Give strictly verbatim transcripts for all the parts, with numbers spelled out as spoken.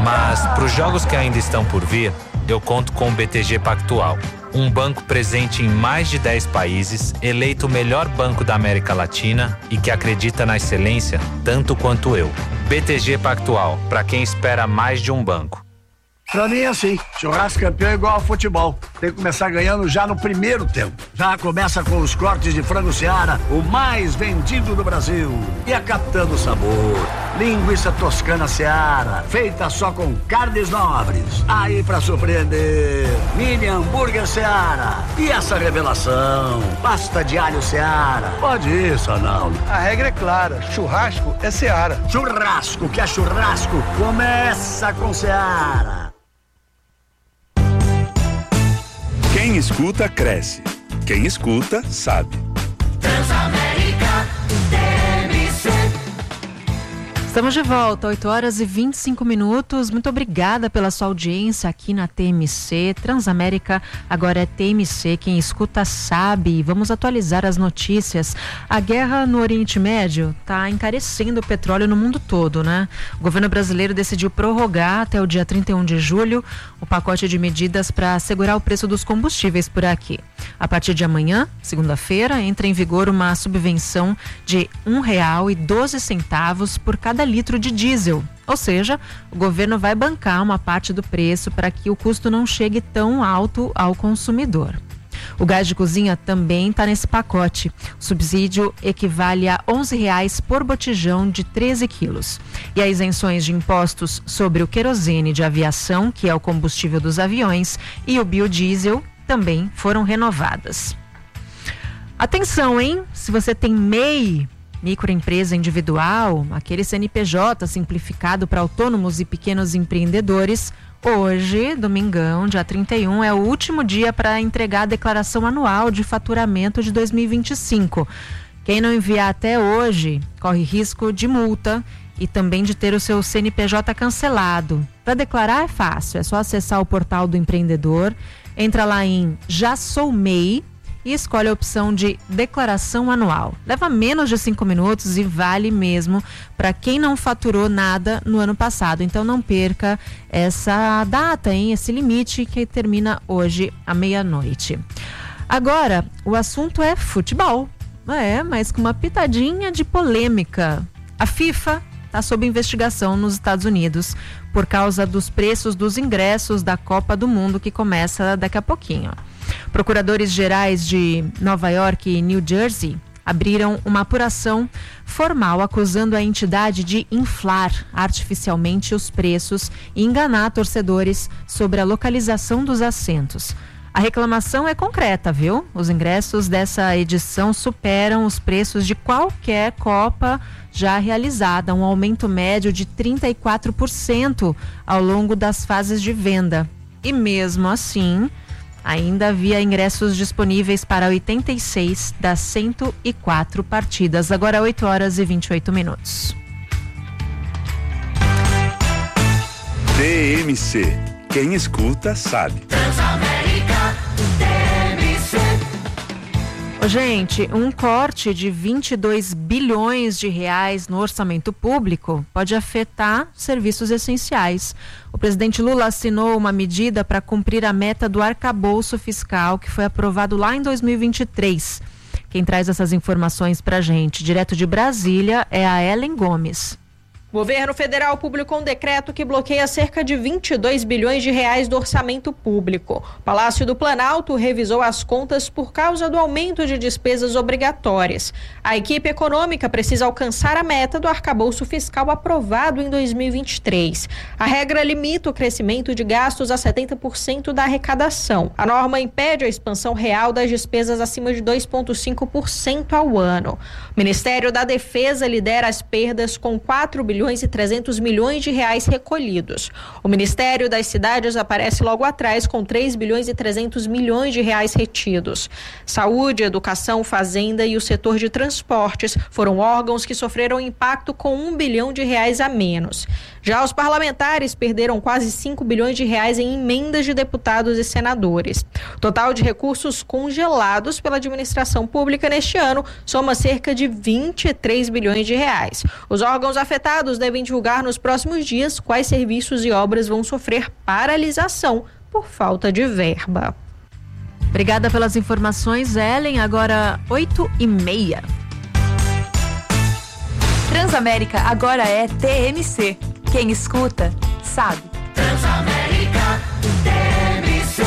Mas para os jogos que ainda estão por vir, eu conto com o B T G Pactual, um banco presente em mais de dez países, eleito o melhor banco da América Latina e que acredita na excelência tanto quanto eu. B T G Pactual, para quem espera mais de um banco. Pra mim é assim, churrasco campeão é igual ao futebol, tem que começar ganhando já no primeiro tempo. Já começa com os cortes de frango Seara, o mais vendido do Brasil. E a Capitã do Sabor, linguiça toscana Seara, feita só com carnes nobres. Aí pra surpreender, mini hambúrguer Seara. E essa revelação, pasta de alho Seara. Pode ir, Sanaldo. A regra é clara, churrasco é Seara. Churrasco que é churrasco, começa com Seara. Quem escuta, cresce. Quem escuta, sabe. Transamérica T M C. Estamos de volta, oito horas e vinte e cinco minutos. Muito obrigada pela sua audiência aqui na T M C. Transamérica agora é T M C. Quem escuta sabe. Vamos atualizar as notícias. A guerra no Oriente Médio está encarecendo o petróleo no mundo todo, né? O governo brasileiro decidiu prorrogar até o dia trinta e um de julho o pacote de medidas para assegurar o preço dos combustíveis por aqui. A partir de amanhã, segunda-feira, entra em vigor uma subvenção de um real e doze centavos por cada litro de diesel. Ou seja, o governo vai bancar uma parte do preço para que o custo não chegue tão alto ao consumidor. O gás de cozinha também está nesse pacote. O subsídio equivale a onze reais por botijão de treze quilos. E as isenções de impostos sobre o querosene de aviação, que é o combustível dos aviões, e o biodiesel também foram renovadas. Atenção, hein? Se você tem M E I, microempresa individual, aquele C N P J simplificado para autônomos e pequenos empreendedores, hoje, domingão, dia trinta e um, é o último dia para entregar a declaração anual de faturamento de dois mil e vinte e cinco. Quem não enviar até hoje corre risco de multa e também de ter o seu C N P J cancelado. Para declarar é fácil, é só acessar o portal do empreendedor, entra lá em Já Sou M E I e escolhe a opção de declaração anual. Leva menos de cinco minutos e vale mesmo para quem não faturou nada no ano passado. Então não perca essa data, hein? Esse limite que termina hoje à meia-noite. Agora, o assunto é futebol. É, mas com uma pitadinha de polêmica. A FIFA está sob investigação nos Estados Unidos por causa dos preços dos ingressos da Copa do Mundo que começa daqui a pouquinho. Procuradores gerais de Nova York e New Jersey abriram uma apuração formal acusando a entidade de inflar artificialmente os preços e enganar torcedores sobre a localização dos assentos. A reclamação é concreta, viu? Os ingressos dessa edição superam os preços de qualquer Copa já realizada, um aumento médio de trinta e quatro por cento ao longo das fases de venda. E mesmo assim, ainda havia ingressos disponíveis para oitenta e seis das cento e quatro partidas. Agora oito horas e vinte e oito minutos. T M C. Quem escuta, sabe. Transamérica T M C. Ô, gente, um corte de vinte e dois bilhões de reais no orçamento público pode afetar serviços essenciais. O presidente Lula assinou uma medida para cumprir a meta do arcabouço fiscal que foi aprovado lá em dois mil e vinte e três. Quem traz essas informações para a gente, direto de Brasília, é a Ellen Gomes. O governo federal publicou um decreto que bloqueia cerca de vinte e dois bilhões de reais do orçamento público. O Palácio do Planalto revisou as contas por causa do aumento de despesas obrigatórias. A equipe econômica precisa alcançar a meta do arcabouço fiscal aprovado em dois mil e vinte e três. A regra limita o crescimento de gastos a setenta por cento da arrecadação. A norma impede a expansão real das despesas acima de dois vírgula cinco por cento ao ano. O Ministério da Defesa lidera as perdas com quatro bilhões e trezentos milhões de reais recolhidos. O Ministério das Cidades aparece logo atrás com três bilhões e trezentos milhões de reais retidos. Saúde, educação, fazenda e o setor de transportes foram órgãos que sofreram impacto com um bilhão de reais a menos. Já os parlamentares perderam quase cinco bilhões de reais em emendas de deputados e senadores. O total de recursos congelados pela administração pública neste ano soma cerca de vinte e três bilhões de reais. Os órgãos afetados estados devem divulgar nos próximos dias quais serviços e obras vão sofrer paralisação por falta de verba. Obrigada pelas informações, Ellen. Agora oito e meia. Transamérica agora é T M C. Quem escuta, sabe. Transamérica T M C.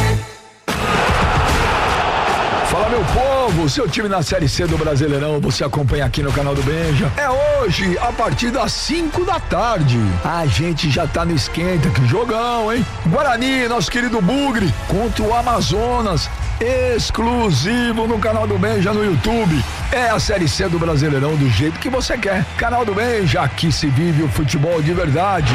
Fala, meu povo, seu time na Série C do Brasileirão, você acompanha aqui no canal do Benja. É hoje, a partir das cinco da tarde. A gente já tá no esquenta, que jogão, hein? Guarani, nosso querido Bugre, contra o Amazonas, exclusivo no canal do Benja no YouTube. É a Série C do Brasileirão do jeito que você quer. Canal do Benja, aqui se vive o futebol de verdade.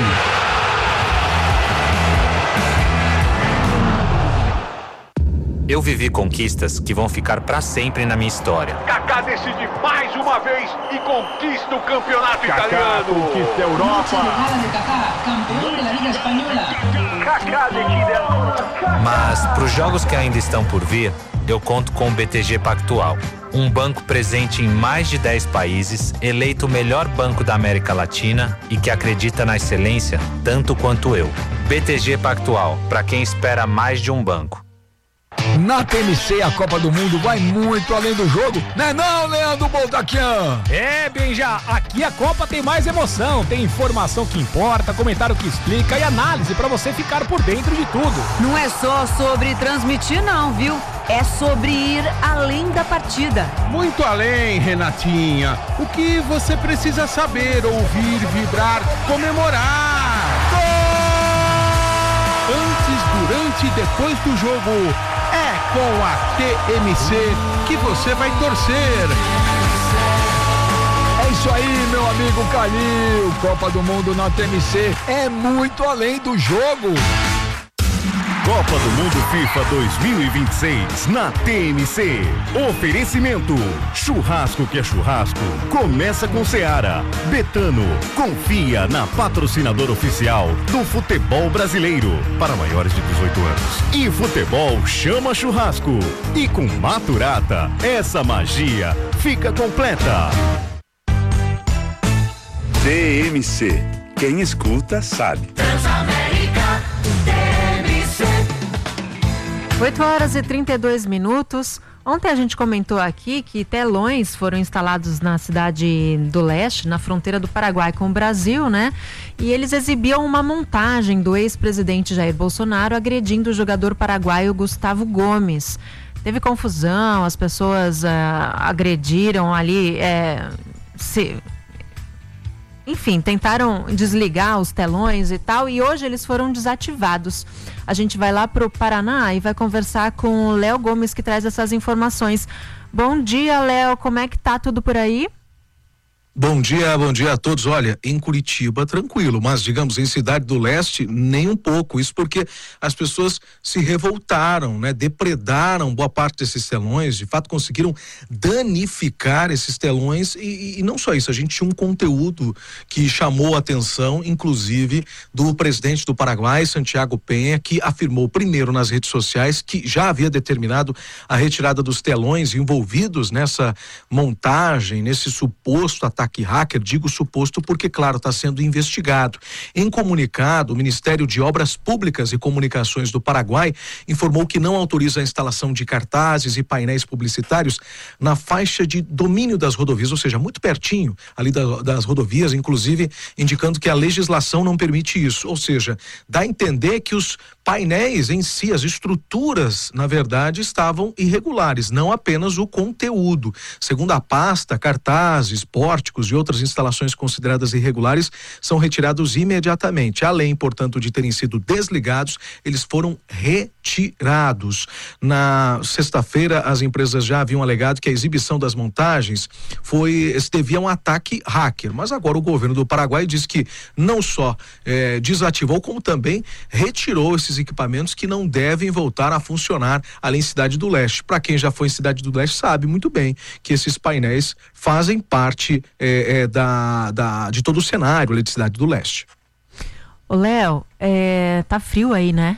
Eu vivi conquistas que vão ficar pra sempre na minha história. Kaká decide mais uma vez e conquista o campeonato Kaká italiano. conquista a Europa. Kaká decide. Mas pros jogos que ainda estão por vir, eu conto com o B T G Pactual. Um banco presente em mais de dez países, eleito o melhor banco da América Latina e que acredita na excelência tanto quanto eu. B T G Pactual, pra quem espera mais de um banco. Na T M C, a Copa do Mundo vai muito além do jogo, né não, Leandro Boltaquian? É, Benja, aqui a Copa tem mais emoção, tem informação que importa, comentário que explica e análise pra você ficar por dentro de tudo. Não é só sobre transmitir não, viu? É sobre ir além da partida. Muito além, Renatinha. O que você precisa saber, ouvir, vibrar, comemorar. Gol! Antes, durante e depois do jogo. É com a T M C que você vai torcer. É isso aí, meu amigo Calil. Copa do Mundo na T M C é muito além do jogo. Copa do Mundo FIFA dois mil e vinte e seis na T M C. Oferecimento: churrasco que é churrasco. Começa com Seara. Betano. Confia na patrocinadora oficial do futebol brasileiro. Para maiores de dezoito anos. E futebol chama churrasco. E com Maturata, essa magia fica completa. T M C. Quem escuta sabe. Transamérica T M C. oito horas e trinta e dois minutos. Ontem a gente comentou aqui que telões foram instalados na cidade do leste, na fronteira do Paraguai com o Brasil, né? E eles exibiam uma montagem do ex-presidente Jair Bolsonaro agredindo o jogador paraguaio Gustavo Gomes. Teve confusão, as pessoas uh, agrediram ali, é, se... enfim, tentaram desligar os telões e tal, e hoje eles foram desativados. A gente vai lá pro Paraná e vai conversar com o Léo Gomes, que traz essas informações. Bom dia, Léo, como é que tá tudo por aí? Bom dia, bom dia a todos. Olha, em Curitiba tranquilo, mas digamos em Cidade do Leste nem um pouco. Isso porque as pessoas se revoltaram, né? Depredaram boa parte desses telões, de fato conseguiram danificar esses telões e, e não só isso, a gente tinha um conteúdo que chamou a atenção, inclusive do presidente do Paraguai, Santiago Penha, que afirmou primeiro nas redes sociais que já havia determinado a retirada dos telões envolvidos nessa montagem, nesse suposto ataque ataque hacker, digo suposto porque, claro, está sendo investigado. Em comunicado, o Ministério de Obras Públicas e Comunicações do Paraguai informou que não autoriza a instalação de cartazes e painéis publicitários na faixa de domínio das rodovias, ou seja, muito pertinho ali da, das rodovias, inclusive indicando que a legislação não permite isso, ou seja, dá a entender que os painéis em si, as estruturas, na verdade, estavam irregulares, não apenas o conteúdo. Segundo a pasta, cartazes, pórticos e outras instalações consideradas irregulares são retirados imediatamente. Além, portanto, de terem sido desligados, eles foram retirados. Na sexta-feira, as empresas já haviam alegado que a exibição das montagens foi, se devia a um ataque hacker, mas agora o governo do Paraguai diz que não só eh, desativou, como também retirou esses equipamentos que não devem voltar a funcionar ali em Cidade do Leste. Para quem já foi em Cidade do Leste sabe muito bem que esses painéis fazem parte é, é, da, da, de todo o cenário ali de Cidade do Leste. Ô Léo, é, tá frio aí, né?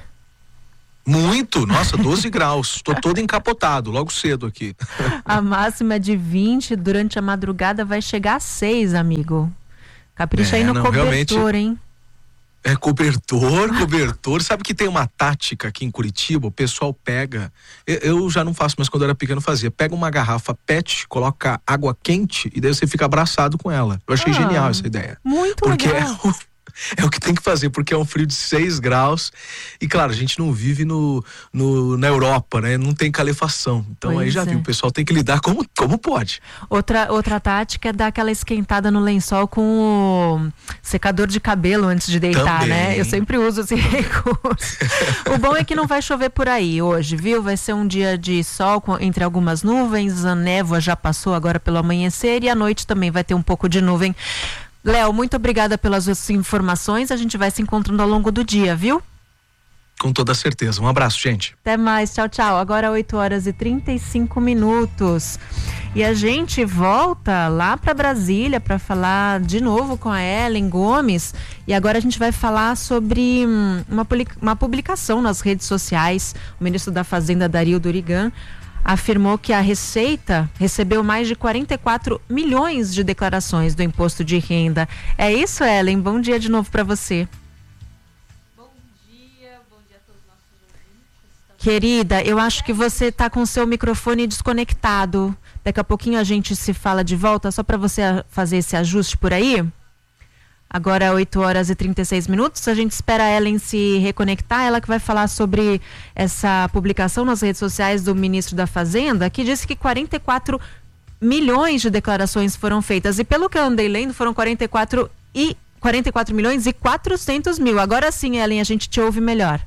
Muito, nossa, doze graus, tô todo encapotado, logo cedo aqui. A máxima é de vinte, durante a madrugada vai chegar a seis, amigo. Capricha é, aí no não, cobertor, hein? É cobertor, cobertor. Sabe que tem uma tática aqui em Curitiba, o pessoal pega, eu, eu já não faço, mas quando eu era pequeno fazia, pega uma garrafa pet, coloca água quente e daí você fica abraçado com ela. Eu achei ah, genial essa ideia. Muito porque legal. É o, é o que tem que fazer, porque é um frio de seis graus e claro, a gente não vive no, no, na Europa, né? Não tem calefação. Então pois aí já é. viu, o pessoal tem que lidar como, como pode. Outra, outra tática é dar aquela esquentada no lençol com o secador de cabelo antes de deitar, Também. né? Eu sempre uso esse recurso. O bom é que não vai chover por aí hoje, viu? Vai ser um dia de sol com, entre algumas nuvens, a névoa já passou agora pelo amanhecer e à noite também vai ter um pouco de nuvem. Léo, muito obrigada pelas suas informações. A gente vai se encontrando ao longo do dia, viu? Com toda certeza. Um abraço, gente. Até mais. Tchau, tchau. Agora oito horas e trinta e cinco minutos. E a gente volta lá para Brasília para falar de novo com a Ellen Gomes. E agora a gente vai falar sobre hum, uma, uma publicação nas redes sociais. O ministro da Fazenda, Dario Durigan, afirmou que a Receita recebeu mais de quarenta e quatro milhões de declarações do imposto de renda. É isso, Ellen? Bom dia de novo para você. Bom dia, bom dia a todos os nossos ouvintes. Querida, eu acho que você está com o seu microfone desconectado. Daqui a pouquinho a gente se fala de volta, só para você fazer esse ajuste por aí. Agora oito horas e trinta e seis minutos, a gente espera a Ellen se reconectar, ela que vai falar sobre essa publicação nas redes sociais do ministro da Fazenda, que disse que quarenta e quatro milhões de declarações foram feitas, e pelo que eu andei lendo, foram quarenta e quatro, e, quarenta e quatro milhões e quatrocentos mil. Agora sim, Ellen, a gente te ouve melhor.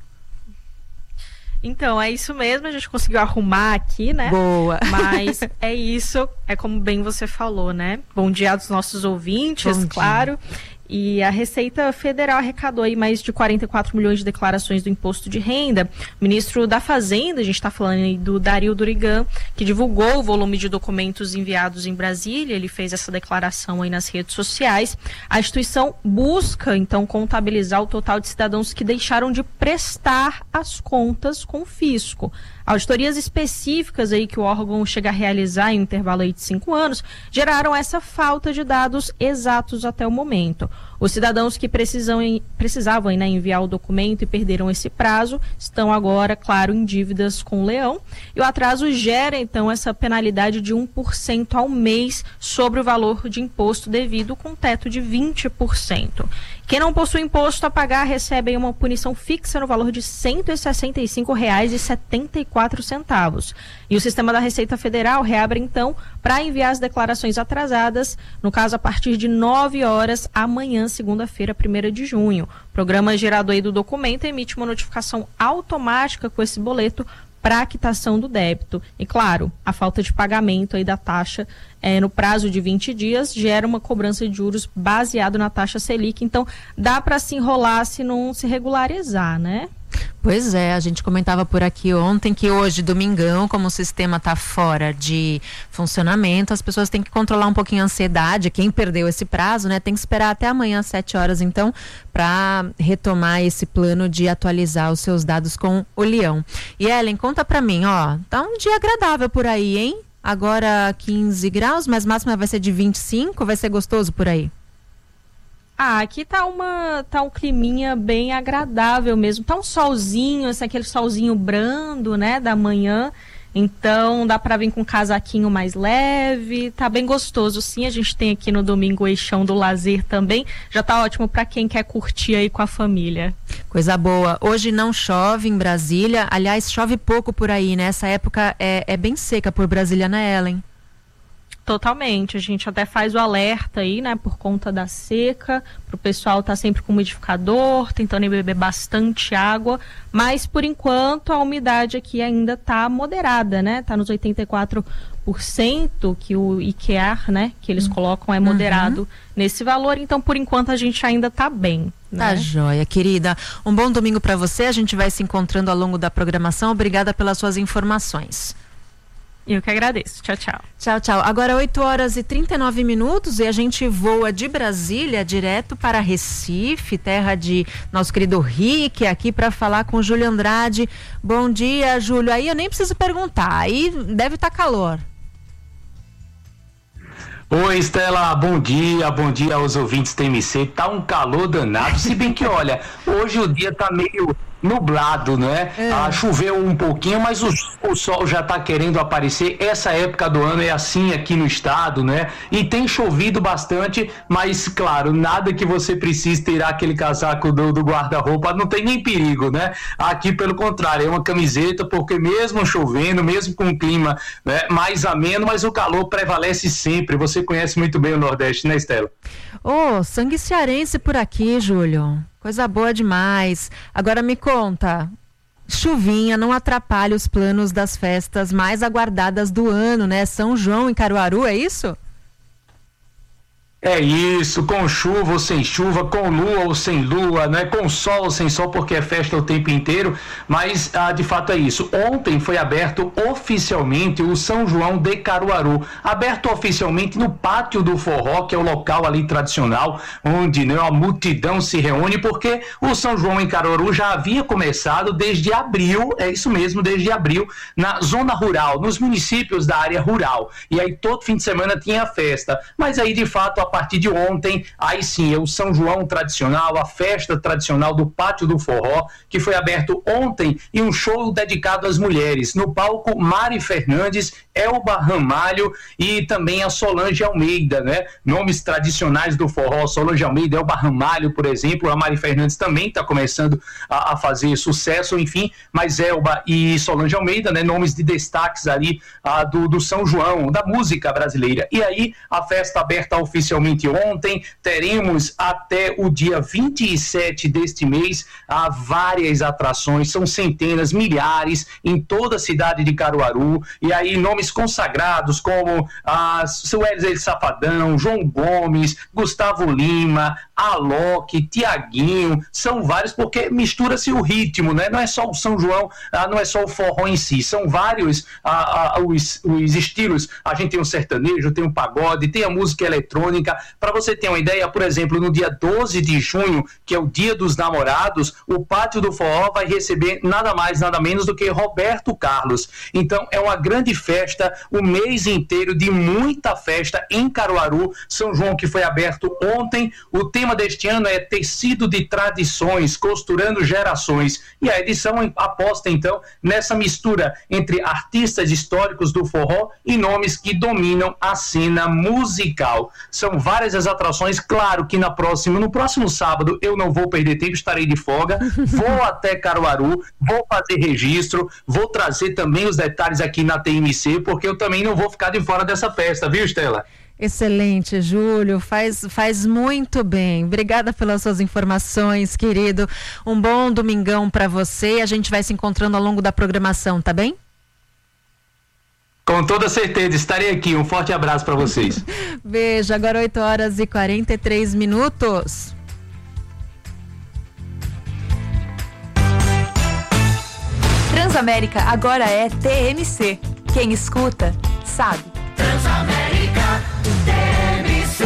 Então, é isso mesmo, a gente conseguiu arrumar aqui, né? Boa. Mas é isso, é como bem você falou, né? Bom dia aos nossos ouvintes, Bom claro. Dia. E a Receita Federal arrecadou aí mais de quarenta e quatro milhões de declarações do imposto de renda. O ministro da Fazenda, a gente está falando aí do Dario Durigan, que divulgou o volume de documentos enviados em Brasília. Ele fez essa declaração aí nas redes sociais. A instituição busca, então, contabilizar o total de cidadãos que deixaram de prestar as contas com o fisco. Auditorias específicas aí que o órgão chega a realizar em um intervalo aí de cinco anos geraram essa falta de dados exatos até o momento. Os cidadãos que precisam, precisavam né, enviar o documento e perderam esse prazo estão agora, claro, em dívidas com o Leão. E o atraso gera, então, essa penalidade de um por cento ao mês sobre o valor de imposto devido, com teto de vinte por cento. Quem não possui imposto a pagar recebe uma punição fixa no valor de cento e sessenta e cinco reais e setenta e quatro centavos. E o sistema da Receita Federal reabre, então, para enviar as declarações atrasadas, no caso, a partir de nove horas amanhã, segunda-feira, primeira de junho. O programa gerador aí do documento emite uma notificação automática com esse boleto para a quitação do débito. E, claro, a falta de pagamento aí da taxa é, no prazo de vinte dias gera uma cobrança de juros baseado na taxa Selic. Então, dá para se enrolar se não se regularizar, né? Pois é, a gente comentava por aqui ontem que hoje, domingão, como o sistema está fora de funcionamento, as pessoas têm que controlar um pouquinho a ansiedade. Quem perdeu esse prazo, né, tem que esperar até amanhã às sete horas, então, para retomar esse plano de atualizar os seus dados com o Leão. E Ellen, conta para mim, ó, tá um dia agradável por aí, hein? Agora quinze graus, mas máxima vai ser de vinte e cinco, vai ser gostoso por aí? Ah, aqui tá uma tá um climinha bem agradável mesmo. Tá um solzinho, assim, aquele solzinho brando, né, da manhã. Então dá para vir com um casaquinho mais leve. Tá bem gostoso, sim. A gente tem aqui no domingo o eixão do lazer também. Já tá ótimo para quem quer curtir aí com a família. Coisa boa. Hoje não chove em Brasília. Aliás, chove pouco por aí, né? Essa época é, é bem seca por Brasília, né, Ellen? Totalmente, a gente até faz o alerta aí, né, por conta da seca, pro pessoal estar tá sempre com umidificador, tentando beber bastante água, mas por enquanto a umidade aqui ainda tá moderada, né, tá nos oitenta e quatro por cento que o I Q A, né, que eles colocam é moderado uhum. nesse valor, então por enquanto a gente ainda tá bem. Tá, né? Joia, querida. Um bom domingo para você, a gente vai se encontrando ao longo da programação, obrigada pelas suas informações. Eu que agradeço. Tchau, tchau. Tchau, tchau. Agora oito horas e trinta e nove minutos e a gente voa de Brasília direto para Recife, terra de nosso querido Rick, aqui para falar com o Júlio Andrade. Bom dia, Júlio. Aí eu nem preciso perguntar, aí deve estar calor. Oi, Estela, bom dia, bom dia aos ouvintes T M C. Tá um calor danado, se bem que, olha, hoje o dia tá meio nublado, né? É. Ah, choveu um pouquinho, mas o, o sol já tá querendo aparecer. Essa época do ano é assim aqui no estado, né? E tem chovido bastante, mas, claro, nada que você precise tirar aquele casaco do, do guarda-roupa, não tem nem perigo, né? Aqui, pelo contrário, é uma camiseta, porque mesmo chovendo, mesmo com o clima, né, mais ameno, mas o calor prevalece sempre. Você conhece muito bem o Nordeste, né, Estela? Ô, oh, sangue cearense por aqui, Júlio. Coisa boa demais. Agora me conta, chuvinha não atrapalha os planos das festas mais aguardadas do ano, né? São João em Caruaru, é isso? É isso, com chuva ou sem chuva, com lua ou sem lua, né? Com sol ou sem sol, porque é festa o tempo inteiro, mas ah, de fato é isso. Ontem foi aberto oficialmente o São João de Caruaru, aberto oficialmente no Pátio do Forró, que é o local ali tradicional, onde, né, a multidão se reúne, porque o São João em Caruaru já havia começado desde abril, é isso mesmo, desde abril, na zona rural, nos municípios da área rural, e aí todo fim de semana tinha festa, mas aí de fato a A partir de ontem, aí sim, é o São João tradicional, a festa tradicional do Pátio do Forró, que foi aberto ontem, e um show dedicado às mulheres. No palco, Mari Fernandes, Elba Ramalho e também a Solange Almeida, né? Nomes tradicionais do forró, Solange Almeida, Elba Ramalho, por exemplo. A Mari Fernandes também está começando a, a fazer sucesso, enfim, mas Elba e Solange Almeida, né? Nomes de destaques ali a, do, do São João, da música brasileira. E aí, a festa aberta oficialmente ontem, teremos até o dia vinte e sete deste mês há várias atrações, são centenas, milhares em toda a cidade de Caruaru, e aí nomes consagrados como a Sueli Safadão, João Gomes, Gustavo Lima, Alok, Tiaguinho, são vários, porque mistura-se o ritmo, né? Não é só o São João, ah, não é só o forró em si, são vários ah, ah, os, os estilos. A gente tem o sertanejo, tem o pagode, tem a música eletrônica. Para você ter uma ideia, por exemplo, no dia doze de junho, que é o Dia dos Namorados, o Pátio do Forró vai receber nada mais, nada menos do que Roberto Carlos. Então é uma grande festa, o mês inteiro de muita festa em Caruaru. São João que foi aberto ontem. O tema deste ano é Tecido de Tradições, Costurando Gerações. E a edição aposta então nessa mistura entre artistas históricos do forró e nomes que dominam a cena musical. São várias as atrações, claro que na próxima, no próximo sábado eu não vou perder tempo, estarei de folga, vou até Caruaru, vou fazer registro, vou trazer também os detalhes aqui na T M C, porque eu também não vou ficar de fora dessa festa, viu, Estela? Excelente, Júlio, faz, faz muito bem. Obrigada pelas suas informações, querido. Um bom domingão para você. A gente vai se encontrando ao longo da programação, tá bem? Com toda certeza, estarei aqui. Um forte abraço para vocês. Beijo, agora oito horas e quarenta e três minutos. Transamérica agora é T M C. Quem escuta, sabe. Transamérica T M C.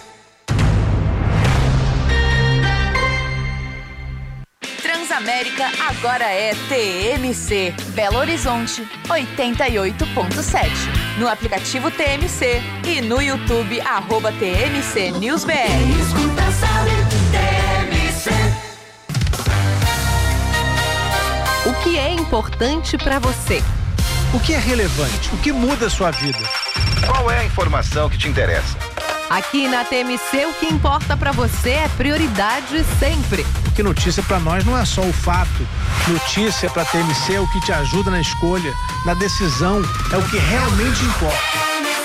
Transamérica agora é T M C. Belo Horizonte, oitenta e oito ponto sete. No aplicativo T M C e no YouTube, arroba T M C News B R. Quem escuta sabe, T M C. O que é importante para você? O que é relevante? O que muda a sua vida? Qual é a informação que te interessa? Aqui na T M C, o que importa para você é prioridade sempre. Porque notícia para nós não é só o fato. Notícia para T M C é o que te ajuda na escolha, na decisão, é o que realmente importa.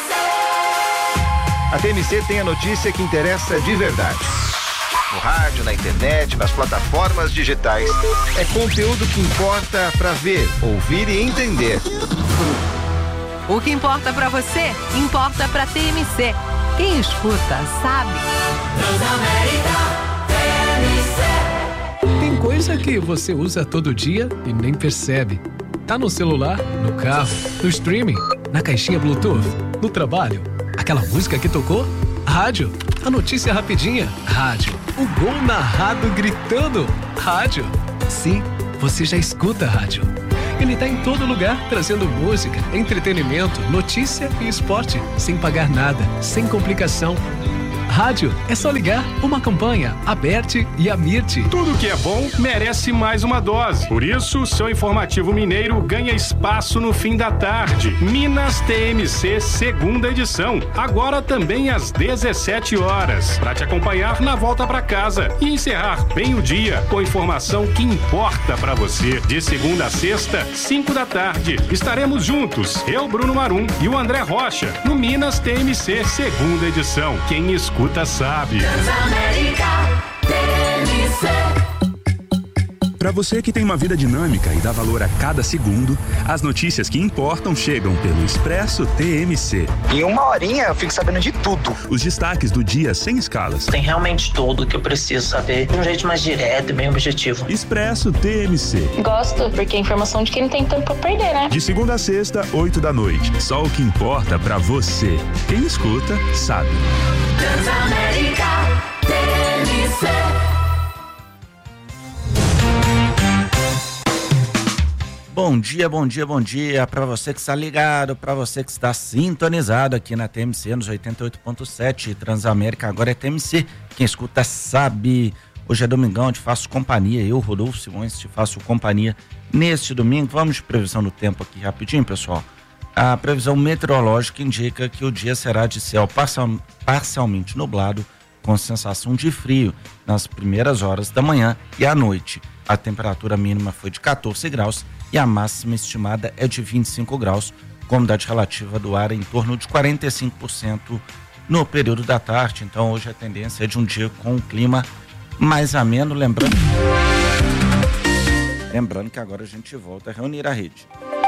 A T M C tem a notícia que interessa de verdade. No rádio, na internet, nas plataformas digitais. É conteúdo que importa para ver, ouvir e entender. O que importa para você, importa para T M C. Quem escuta, sabe. Transamérica T M C. Tem coisa que você usa todo dia e nem percebe. Tá no celular, no carro, no streaming, na caixinha Bluetooth, no trabalho. Aquela música que tocou? Rádio. A notícia rapidinha? Rádio. O gol narrado gritando? Rádio. Sim, você já escuta rádio. Ele tá em todo lugar, trazendo música, entretenimento, notícia e esporte, sem pagar nada, sem complicação. Rádio, é só ligar, uma campanha, Aberte e Amirte. Tudo que é bom merece mais uma dose. Por isso, o seu informativo mineiro ganha espaço no fim da tarde. Minas T M C, segunda edição. Agora também às dezessete horas. Para te acompanhar na volta para casa e encerrar bem o dia com informação que importa para você. De segunda a sexta, cinco da tarde. Estaremos juntos, eu, Bruno Marum e o André Rocha, no Minas T M C, segunda edição. Quem escuta sabe. Para você que tem uma vida dinâmica e dá valor a cada segundo, as notícias que importam chegam pelo Expresso T M C. Em uma horinha eu fico sabendo de tudo. Os destaques do dia sem escalas. Tem realmente tudo que eu preciso saber de um jeito mais direto e bem objetivo. Expresso T M C. Gosto, porque é informação de quem não tem tempo pra perder, né? De segunda a sexta, oito da noite. Só o que importa pra você. Quem escuta, sabe. Transamérica T M C. Bom dia, bom dia, bom dia para você que está ligado, para você que está sintonizado aqui na T M C nos oitenta e oito ponto sete, Transamérica agora é T M C, quem escuta sabe. Hoje é domingão, eu te faço companhia, eu, Rodolfo Simões, te faço companhia neste domingo. Vamos de previsão do tempo aqui rapidinho, pessoal. A previsão meteorológica indica que o dia será de céu parcial, parcialmente nublado, com sensação de frio nas primeiras horas da manhã e à noite. A temperatura mínima foi de quatorze graus e a máxima estimada é de vinte e cinco graus, com a umidade relativa do ar em torno de quarenta e cinco por cento no período da tarde. Então hoje a tendência é de um dia com um clima mais ameno, lembrando, lembrando que agora a gente volta a reunir a rede.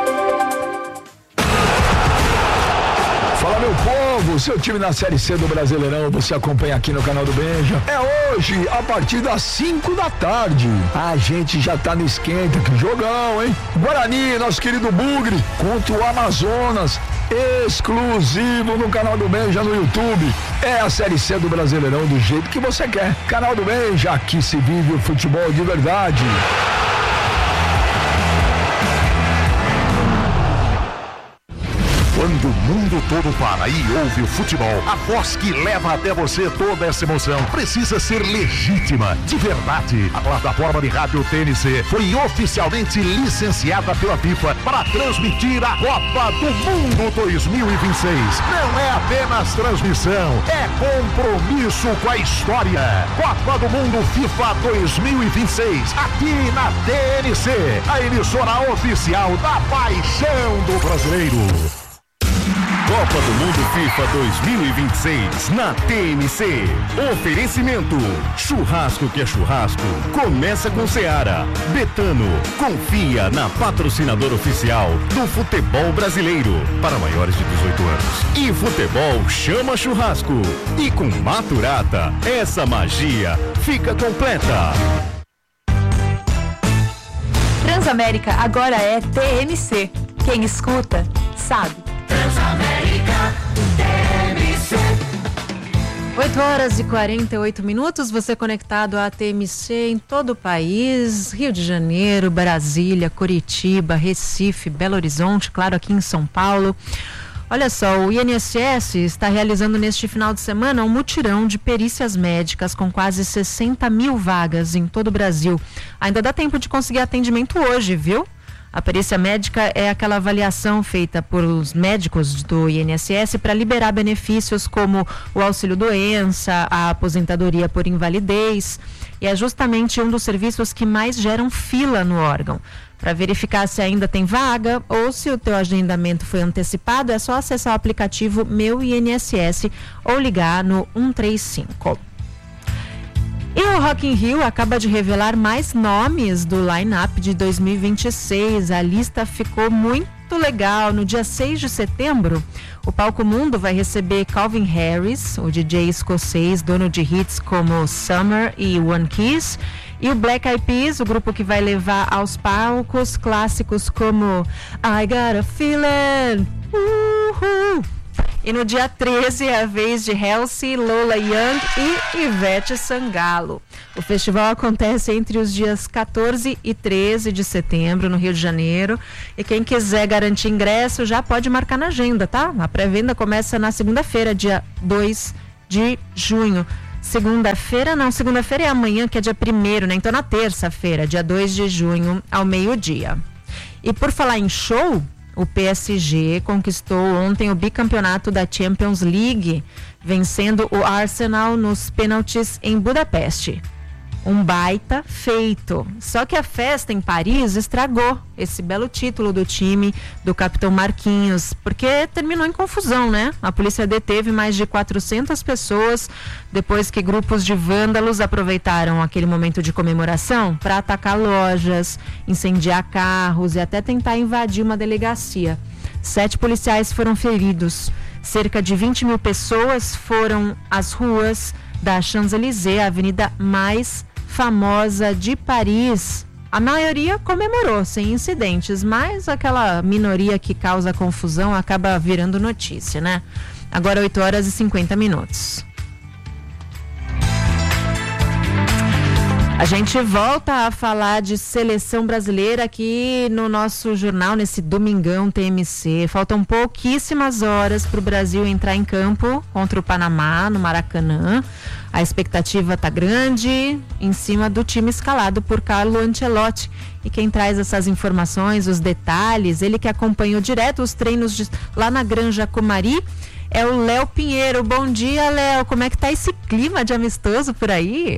Fala, meu povo, seu time na Série C do Brasileirão, você acompanha aqui no canal do Benja. É hoje, a partir das cinco da tarde. A gente já tá no esquenta, que jogão, hein? Guarani, nosso querido Bugre, contra o Amazonas, exclusivo no canal do Benja no YouTube. É a Série C do Brasileirão do jeito que você quer. Canal do Benja, aqui se vive o futebol de verdade. Quando o mundo todo para e ouve o futebol, a voz que leva até você toda essa emoção precisa ser legítima, de verdade. A plataforma de rádio T N C foi oficialmente licenciada pela FIFA para transmitir a Copa do Mundo dois mil e vinte e seis. Não é apenas transmissão, é compromisso com a história. Copa do Mundo FIFA dois mil e vinte e seis, aqui na T N C, a emissora oficial da paixão do brasileiro. Copa do Mundo FIFA dois mil e vinte e seis na T N C. Oferecimento: churrasco que é churrasco. Começa com Seara. Betano, confia na patrocinadora oficial do futebol brasileiro para maiores de dezoito anos. E futebol chama churrasco. E com Maturata, essa magia fica completa. Transamérica agora é T M C. Quem escuta, sabe. Transamérica T M C. oito horas e quarenta e oito minutos, você conectado à T M C em todo o país, Rio de Janeiro, Brasília, Curitiba, Recife, Belo Horizonte, claro, aqui em São Paulo. Olha só, o I N S S está realizando neste final de semana um mutirão de perícias médicas com quase sessenta mil vagas em todo o Brasil. Ainda dá tempo de conseguir atendimento hoje, viu? A perícia médica é aquela avaliação feita por os médicos do I N S S para liberar benefícios como o auxílio-doença, a aposentadoria por invalidez, e é justamente um dos serviços que mais geram fila no órgão. Para verificar se ainda tem vaga ou se o teu agendamento foi antecipado, é só acessar o aplicativo Meu I N S S ou ligar no um três cinco. E o Rock in Rio acaba de revelar mais nomes do line-up de dois mil e vinte e seis. A lista ficou muito legal. No dia seis de setembro, o Palco Mundo vai receber Calvin Harris, o D J escocês, dono de hits como Summer e One Kiss. E o Black Eyed Peas, o grupo que vai levar aos palcos clássicos como I Got a Feeling, uh-huh, E no dia treze é a vez de Halsey, Lola Young e Ivete Sangalo. O festival acontece entre os dias quatorze e treze de setembro no Rio de Janeiro. E quem quiser garantir ingresso já pode marcar na agenda, tá? A pré-venda começa na segunda-feira, dia dois de junho. Segunda-feira, não, segunda-feira é amanhã, que é dia primeiro, né? Então na terça-feira, dia dois de junho, ao meio-dia. E por falar em show, o P S G conquistou ontem o bicampeonato da Champions League, vencendo o Arsenal nos pênaltis em Budapeste. Um baita feito. Só que a festa em Paris estragou esse belo título do time do capitão Marquinhos, porque terminou em confusão, né? A polícia deteve mais de quatrocentas pessoas depois que grupos de vândalos aproveitaram aquele momento de comemoração para atacar lojas, incendiar carros e até tentar invadir uma delegacia. Sete policiais foram feridos. Cerca de vinte mil pessoas foram às ruas da Champs-Élysées, a avenida mais famosa de Paris. A maioria comemorou sem incidentes, mas aquela minoria que causa confusão acaba virando notícia, né? Agora oito horas e cinquenta minutos. A gente volta a falar de seleção brasileira aqui no nosso jornal, nesse Domingão T M C. Faltam pouquíssimas horas para o Brasil entrar em campo contra o Panamá, no Maracanã. A expectativa está grande em cima do time escalado por Carlo Ancelotti. E quem traz essas informações, os detalhes, ele que acompanhou direto os treinos de, lá na Granja Comari, é o Léo Pinheiro. Bom dia, Léo. Como é que tá esse clima de amistoso por aí?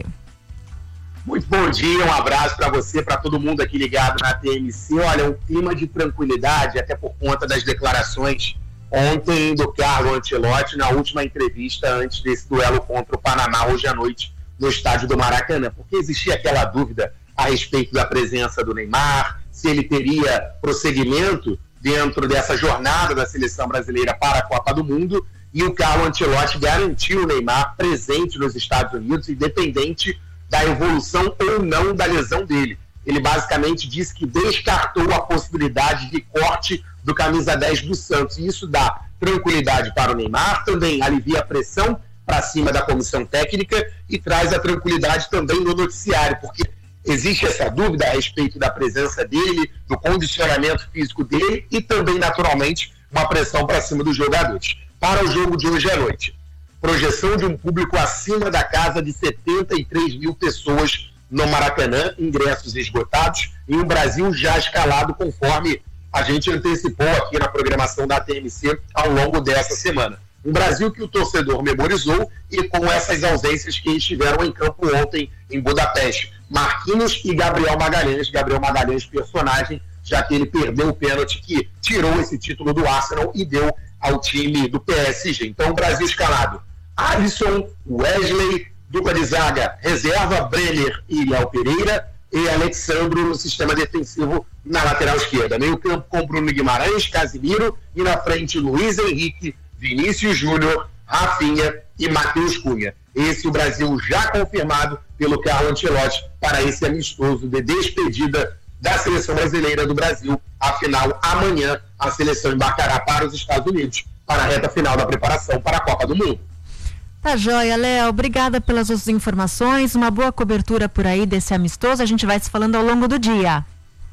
Muito bom dia, um abraço para você, para todo mundo aqui ligado na T M C. Olha, um clima de tranquilidade, até por conta das declarações ontem do Carlo Ancelotti na última entrevista antes desse duelo contra o Panamá hoje à noite no estádio do Maracanã, porque existia aquela dúvida a respeito da presença do Neymar, se ele teria prosseguimento dentro dessa jornada da seleção brasileira para a Copa do Mundo, e o Carlo Ancelotti garantiu o Neymar presente nos Estados Unidos, independente da evolução ou não da lesão dele. Ele basicamente disse que descartou a possibilidade de corte do camisa dez do Santos, e isso dá tranquilidade para o Neymar, também alivia a pressão para cima da comissão técnica e traz a tranquilidade também no noticiário, porque existe essa dúvida a respeito da presença dele, do condicionamento físico dele e também, naturalmente, uma pressão para cima dos jogadores. Para o jogo de hoje à noite, projeção de um público acima da casa de setenta e três mil pessoas no Maracanã, ingressos esgotados, e um Brasil já escalado conforme a gente antecipou aqui na programação da T M C ao longo dessa semana. Um Brasil que o torcedor memorizou e com essas ausências que estiveram em campo ontem em Budapeste. Marquinhos e Gabriel Magalhães. Gabriel Magalhães, personagem, já que ele perdeu o pênalti que tirou esse título do Arsenal e deu ao time do P S G. Então, o Brasil escalado: Alisson, Wesley, dupla de zaga, reserva, Brenner e Léo Pereira, e Alexandro no sistema defensivo na lateral esquerda. Meio campo com Bruno Guimarães, Casimiro, e na frente Luiz Henrique, Vinícius Júnior, Rafinha e Matheus Cunha. Esse é o Brasil já confirmado pelo Carlo Ancelotti para esse amistoso de despedida da seleção brasileira do Brasil. Afinal, amanhã a seleção embarcará para os Estados Unidos para a reta final da preparação para a Copa do Mundo. Tá joia, Léo. Obrigada pelas suas informações. Uma boa cobertura por aí desse amistoso. A gente vai se falando ao longo do dia.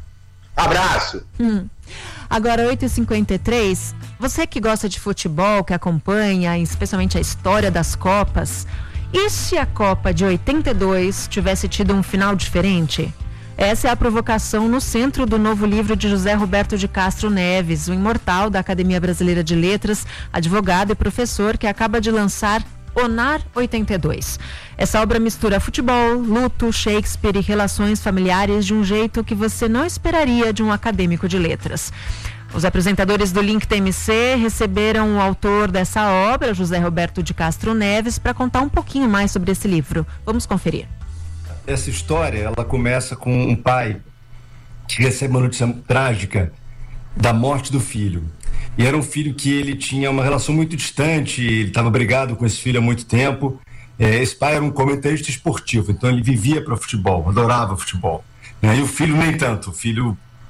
Abraço. Hum. Agora, oito e cinquenta e três. Você que gosta de futebol, que acompanha especialmente a história das Copas, e se a Copa de oitenta e dois tivesse tido um final diferente? Essa é a provocação no centro do novo livro de José Roberto de Castro Neves, o imortal da Academia Brasileira de Letras, advogado e professor, que acaba de lançar Onar oitenta e dois. Essa obra mistura futebol, luto, Shakespeare e relações familiares de um jeito que você não esperaria de um acadêmico de letras. Os apresentadores do Link T M C receberam o autor dessa obra, José Roberto de Castro Neves, para contar um pouquinho mais sobre esse livro. Vamos conferir. Essa história, ela começa com um pai que recebe uma notícia trágica da morte do filho. E era um filho que ele tinha uma relação muito distante, ele estava brigado com esse filho há muito tempo. É, esse pai era um comentarista esportivo, então ele vivia para o futebol, adorava futebol. Né? E o filho nem tanto, o filho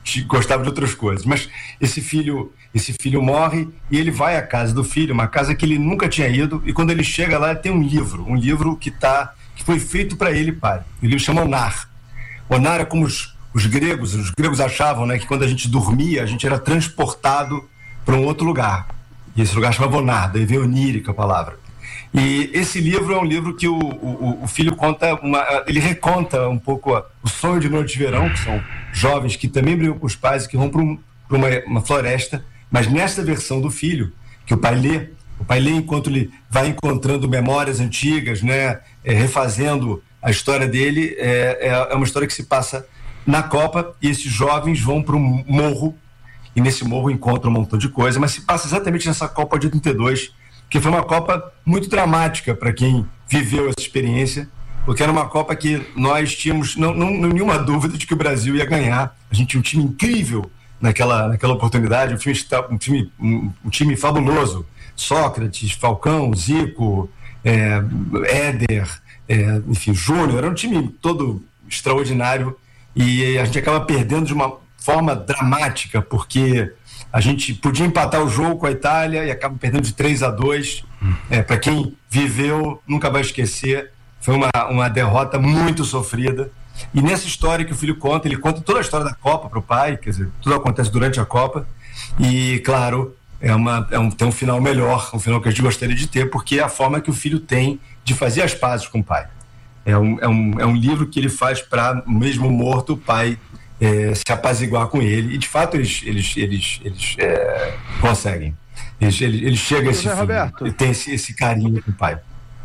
gostava de outras coisas. Mas esse filho, esse filho morre e ele vai à casa do filho, uma casa que ele nunca tinha ido, e quando ele chega lá tem um livro, um livro que, tá, que foi feito para ele, pai. O livro chama Onar. Onar é como os, os gregos, os gregos achavam, né, que quando a gente dormia, a gente era transportado para um outro lugar. E esse lugar chamava Onar, daí vem onírica a palavra. E esse livro é um livro que o, o, o filho conta, uma, ele reconta um pouco a, o sonho de noite de verão, que são jovens que também brigam com os pais e que vão para um, uma, uma floresta, mas nessa versão do filho, que o pai lê, o pai lê enquanto ele vai encontrando memórias antigas, né, é, refazendo a história dele, é, é uma história que se passa na Copa, e esses jovens vão para um morro, e nesse morro encontram um montão de coisa, mas se passa exatamente nessa Copa de oitenta e dois, que foi uma Copa muito dramática para quem viveu essa experiência, porque era uma Copa que nós tínhamos não, não, nenhuma dúvida de que o Brasil ia ganhar. A gente tinha um time incrível naquela, naquela oportunidade, um time, um, time, um, um time fabuloso. Sócrates, Falcão, Zico, é, Éder, é, enfim, Júnior, era um time todo extraordinário, e a gente acaba perdendo de uma forma dramática, porque a gente podia empatar o jogo com a Itália e acaba perdendo de três a dois. É, para quem viveu, nunca vai esquecer. Foi uma, uma derrota muito sofrida. E nessa história que o filho conta, ele conta toda a história da Copa para o pai, quer dizer, tudo acontece durante a Copa. E, claro, é uma, é um, tem um final melhor, um final que a gente gostaria de ter, porque é a forma que o filho tem de fazer as pazes com o pai. É um, é um, é um livro que ele faz para, mesmo morto, o pai É, se apaziguar com ele, e de fato eles, eles, eles, eles é, conseguem. Eles, ele, ele chega a esse filho, e tem esse, esse carinho com o pai.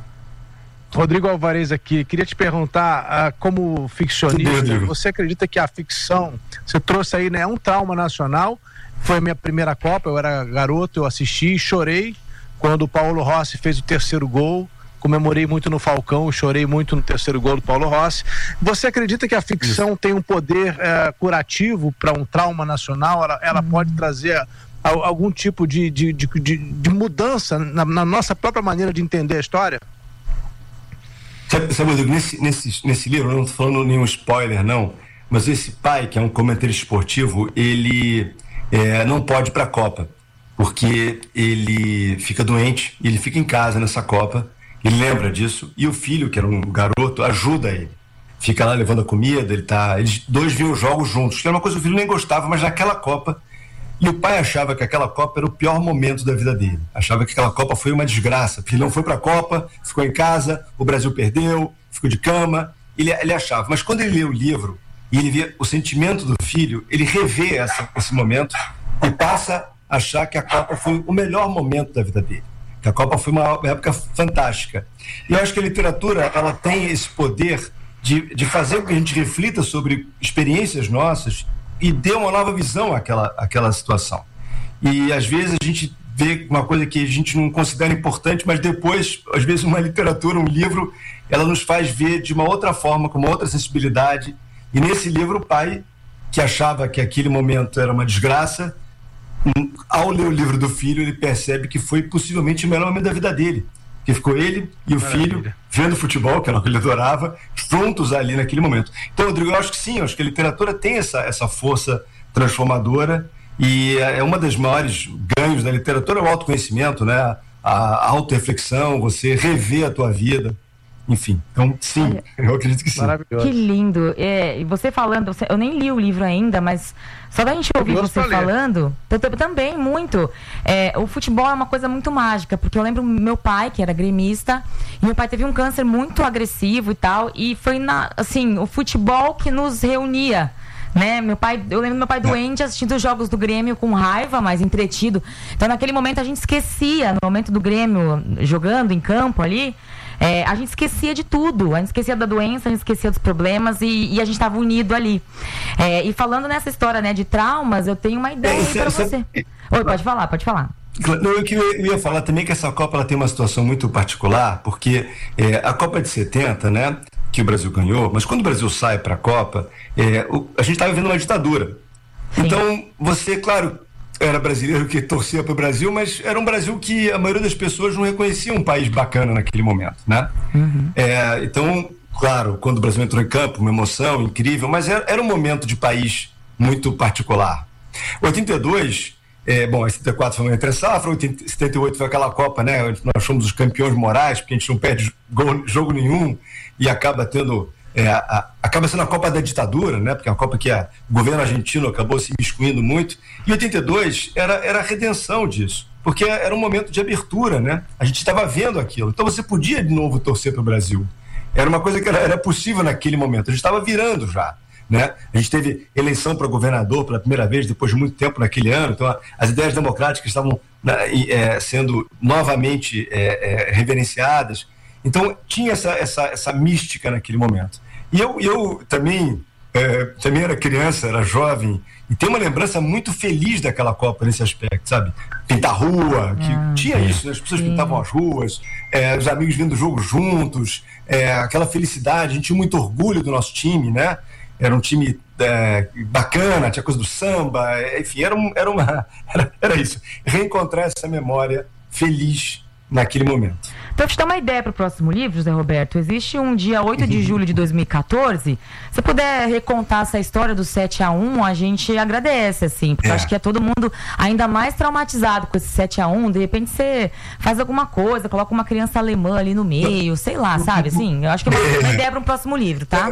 Rodrigo Alvarez aqui, queria te perguntar, ah, como ficcionista, você acredita que a ficção, você trouxe aí, né, um trauma nacional, foi a minha primeira Copa, eu era garoto, eu assisti, chorei quando o Paulo Rossi fez o terceiro gol, comemorei muito no Falcão, chorei muito no terceiro gol do Paulo Rossi. Você acredita que a ficção Isso. tem um poder uh, curativo para um trauma nacional? Ela, ela hum. pode trazer a, algum tipo de, de, de, de, de mudança na, na nossa própria maneira de entender a história? Sabe, sabe Rodrigo, nesse, nesse, nesse livro, eu não estou falando nenhum spoiler, não, mas esse pai, que é um comentarista esportivo, ele é, não pode ir para a Copa, porque ele fica doente e ele fica em casa nessa Copa. Ele lembra disso, e o filho, que era um garoto, ajuda ele. Fica lá levando a comida, ele tá. Eles dois viam os jogos juntos, que era uma coisa que o filho nem gostava, mas naquela Copa. E o pai achava que aquela Copa era o pior momento da vida dele. Achava que aquela Copa foi uma desgraça, porque ele não foi pra Copa, ficou em casa, o Brasil perdeu, ficou de cama. Ele, ele achava. Mas quando ele lê o livro e ele vê o sentimento do filho, ele revê essa, esse momento e passa a achar que a Copa foi o melhor momento da vida dele. A Copa foi uma época fantástica. E eu acho que a literatura, ela tem esse poder de, de fazer com que a gente reflita sobre experiências nossas e dê uma nova visão àquela, àquela situação. E às vezes a gente vê uma coisa que a gente não considera importante, mas depois, às vezes uma literatura, um livro, ela nos faz ver de uma outra forma, com uma outra sensibilidade. E nesse livro, o pai, que achava que aquele momento era uma desgraça, ao ler o livro do filho, ele percebe que foi possivelmente o melhor momento da vida dele, que ficou ele e o Maravilha. filho vendo futebol, que era o que ele adorava, juntos ali naquele momento. Então, Rodrigo, eu acho que sim, eu acho que a literatura tem essa, essa força transformadora, e é uma das maiores ganhos da literatura, é o autoconhecimento, né? A autorreflexão, você rever a tua vida. Enfim, então sim, eu acredito que sim. Que lindo. É, e você falando, você, eu nem li o livro ainda, mas só da gente ouvir você falando, eu, eu, também muito. É, o futebol é uma coisa muito mágica, porque eu lembro meu pai, que era gremista, e meu pai teve um câncer muito agressivo e tal, e foi na, assim, o futebol que nos reunia. Né? Meu pai, eu lembro meu pai doente assistindo os jogos do Grêmio com raiva, mas entretido. Então naquele momento a gente esquecia, no momento do Grêmio jogando em campo ali, é, a gente esquecia de tudo, a gente esquecia da doença, a gente esquecia dos problemas, e, e a gente estava unido ali. É, e falando nessa história, né, de traumas, eu tenho uma ideia aí para você. Oi, pode falar, pode falar. Não, eu, eu ia falar também que essa Copa ela tem uma situação muito particular, porque é, a Copa de setenta, né, que o Brasil ganhou, mas quando o Brasil sai para a Copa, é, o, a gente estava vivendo uma ditadura. Sim. Então, você, claro, era brasileiro que torcia para o Brasil, mas era um Brasil que a maioria das pessoas não reconhecia um país bacana naquele momento, né? Uhum. É, então, claro, quando o Brasil entrou em campo, uma emoção incrível, mas era, era um momento de país muito particular. oitenta e dois, é, bom, setenta e quatro foi uma entre safra, setenta e oito foi aquela Copa, né? Nós fomos os campeões morais, porque a gente não perde gol, jogo nenhum e acaba tendo, é, a, acaba sendo a Copa da ditadura, né? Porque é uma Copa que a, o governo argentino acabou se miscuindo muito. E oitenta e dois era, era a redenção disso, porque era um momento de abertura, né? A gente estava vendo aquilo, então você podia de novo torcer para o Brasil. Era uma coisa que era, era possível naquele momento, a gente estava virando já. Né? A gente teve eleição para governador pela primeira vez depois de muito tempo naquele ano, então a, as ideias democráticas estavam né, é, sendo novamente é, é, reverenciadas, então tinha essa, essa, essa mística naquele momento. E eu, eu também, é, também era criança, era jovem, e tenho uma lembrança muito feliz daquela Copa nesse aspecto, sabe? Pintar rua, que ah, tinha sim, isso, né? As pessoas sim. pintavam as ruas, é, os amigos vindo do jogo juntos, é, aquela felicidade, a gente tinha muito orgulho do nosso time, né? Era um time é, bacana, tinha coisa do samba, enfim, era, um, era, uma, era, era isso. Reencontrar essa memória feliz naquele momento. Então, te dar uma ideia para o próximo livro, José Roberto, existe um dia oito de julho de dois mil e quatorze, se puder recontar essa história do sete a um, a gente agradece, assim, porque é. eu acho que é todo mundo ainda mais traumatizado com esse sete a um, de repente você faz alguma coisa, coloca uma criança alemã ali no meio, sei lá, sabe, assim, eu acho que é uma ideia para um próximo livro, tá?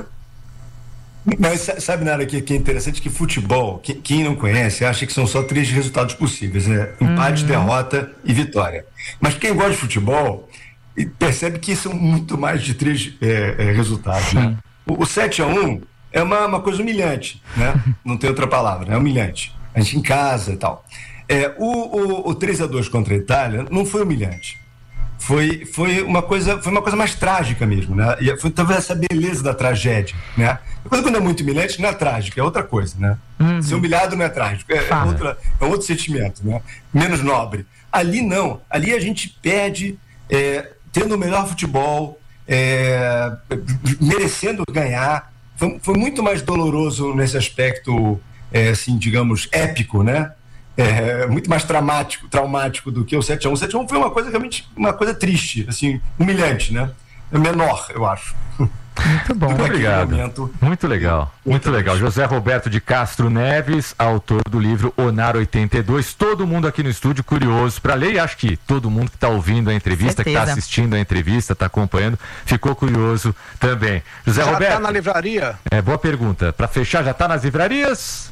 Mas sabe nada que, que é interessante, que futebol, que, quem não conhece, acha que são só três resultados possíveis, né? Empate, uhum. derrota e vitória. Mas quem gosta de futebol percebe que são muito mais de três é, é, resultados, né? O, o sete a um é uma, uma coisa humilhante, né? Não tem outra palavra, é humilhante. A gente em casa e tal. É, o, o, o três a dois contra a Itália não foi humilhante. Foi, foi, uma coisa, foi uma coisa mais trágica mesmo, né? E foi talvez essa beleza da tragédia, né? Quando é muito humilhante, não é trágico, é outra coisa, né? Uhum. Ser humilhado não é trágico, é, é, outra, é outro sentimento, né? Menos nobre. Ali não, ali a gente perde é, tendo o melhor futebol, é, merecendo ganhar. Foi, foi muito mais doloroso nesse aspecto, é, assim, digamos, épico, né? É, muito mais traumático, traumático do que o sete a um. O sete a um foi uma coisa realmente, uma coisa triste, assim, humilhante, né? É menor, eu acho. Muito bom. Muito obrigado. Momento. Muito legal, muito legal. José Roberto de Castro Neves, autor do livro Onar oitenta e dois. Todo mundo aqui no estúdio curioso para ler, e acho que todo mundo que está ouvindo a entrevista, Certeza. que está assistindo a entrevista, está acompanhando, ficou curioso também. José já Roberto. Já está na livraria? É, boa pergunta. Para fechar, já está nas livrarias?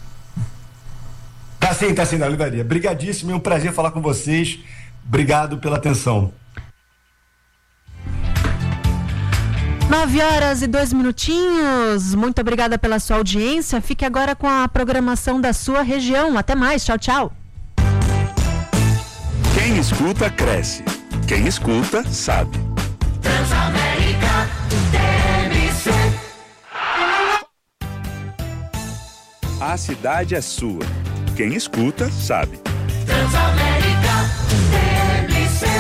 Tá sim, tá sim, na livraria. Brigadíssimo, é um prazer falar com vocês. Obrigado pela atenção. Nove horas e dois minutinhos. Muito obrigada pela sua audiência. Fique agora com a programação da sua região. Até mais. Tchau, tchau. Quem escuta, cresce. Quem escuta, sabe. Transamérica T M C. A cidade é sua. Quem escuta, sabe. Transamérica T M C.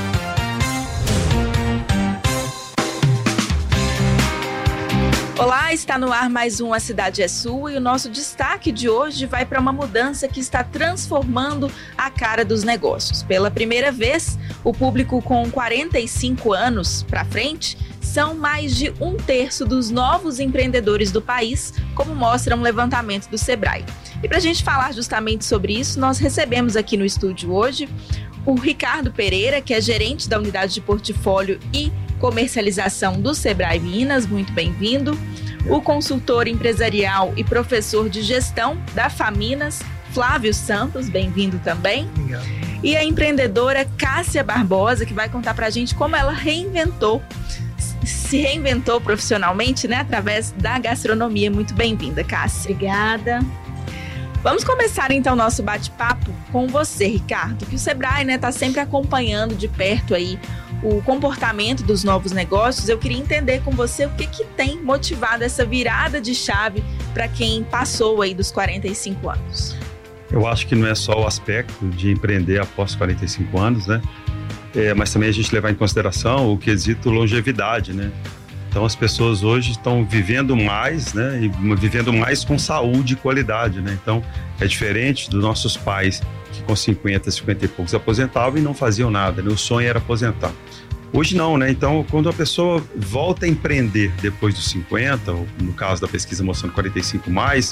Olá, está no ar mais um A Cidade é Sua e o nosso destaque de hoje vai para uma mudança que está transformando a cara dos negócios. Pela primeira vez, o público com quarenta e cinco anos para frente são mais de um terço dos novos empreendedores do país, como mostra um levantamento do Sebrae. E para a gente falar justamente sobre isso, nós recebemos aqui no estúdio hoje o Ricardo Pereira, que é gerente da unidade de portfólio e comercialização do Sebrae Minas, muito bem-vindo. O consultor empresarial e professor de gestão da Faminas, Flávio Santos, bem-vindo também. Obrigado. E a empreendedora Cássia Barbosa, que vai contar pra gente como ela reinventou, se reinventou profissionalmente, né, através da gastronomia. Muito bem-vinda, Cássia. Obrigada. Vamos começar então o nosso bate-papo com você, Ricardo, que o Sebrae, né, tá sempre acompanhando de perto aí o comportamento dos novos negócios. Eu queria entender com você o que que tem motivado essa virada de chave para quem passou aí dos quarenta e cinco anos. Eu acho que não é só o aspecto de empreender após quarenta e cinco anos, né? É, mas também a gente levar em consideração o quesito longevidade, né? Então as pessoas hoje estão vivendo mais, né? E vivendo mais com saúde e qualidade, né? Então é diferente dos nossos pais que com cinquenta, cinquenta e poucos aposentavam e não faziam nada, né? O sonho era aposentar. Hoje não, né? Então, quando a pessoa volta a empreender depois dos cinquenta, ou no caso da pesquisa mostrando quarenta e cinco mais,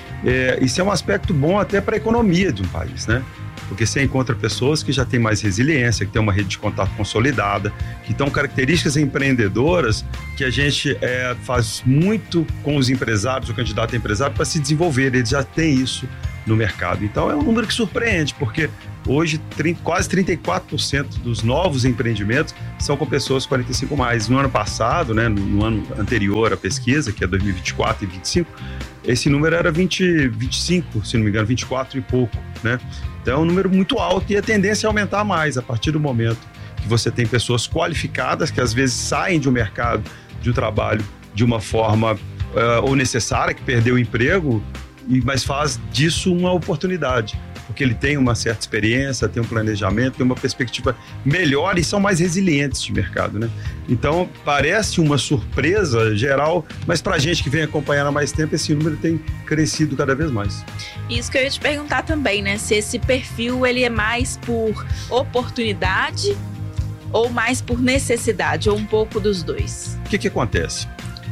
é, isso é um aspecto bom até para a economia de um país, né? Porque você encontra pessoas que já têm mais resiliência, que têm uma rede de contato consolidada, que estão características empreendedoras que a gente é, faz muito com os empresários, o candidato a empresário, para se desenvolver. Eles já têm isso no mercado. Então, é um número que surpreende, porque hoje trinta, quase trinta e quatro por cento dos novos empreendimentos são com pessoas quarenta e cinco mais. No ano passado, né, no, no ano anterior à pesquisa, que é dois mil e vinte e quatro e vinte e cinco, esse número era vinte, vinte e cinco, se não me engano, vinte e quatro e pouco, né? Então é um número muito alto e a tendência é aumentar mais a partir do momento que você tem pessoas qualificadas que às vezes saem de um mercado, de um trabalho de uma forma uh, ou necessária, que perdeu o emprego, e, mas faz disso uma oportunidade, porque ele tem uma certa experiência, tem um planejamento, tem uma perspectiva melhor e são mais resilientes de mercado, né? Então, parece uma surpresa geral, mas para a gente que vem acompanhando há mais tempo, esse número tem crescido cada vez mais. Isso que eu ia te perguntar também, né? Se esse perfil, ele é mais por oportunidade ou mais por necessidade, ou um pouco dos dois? O que que acontece?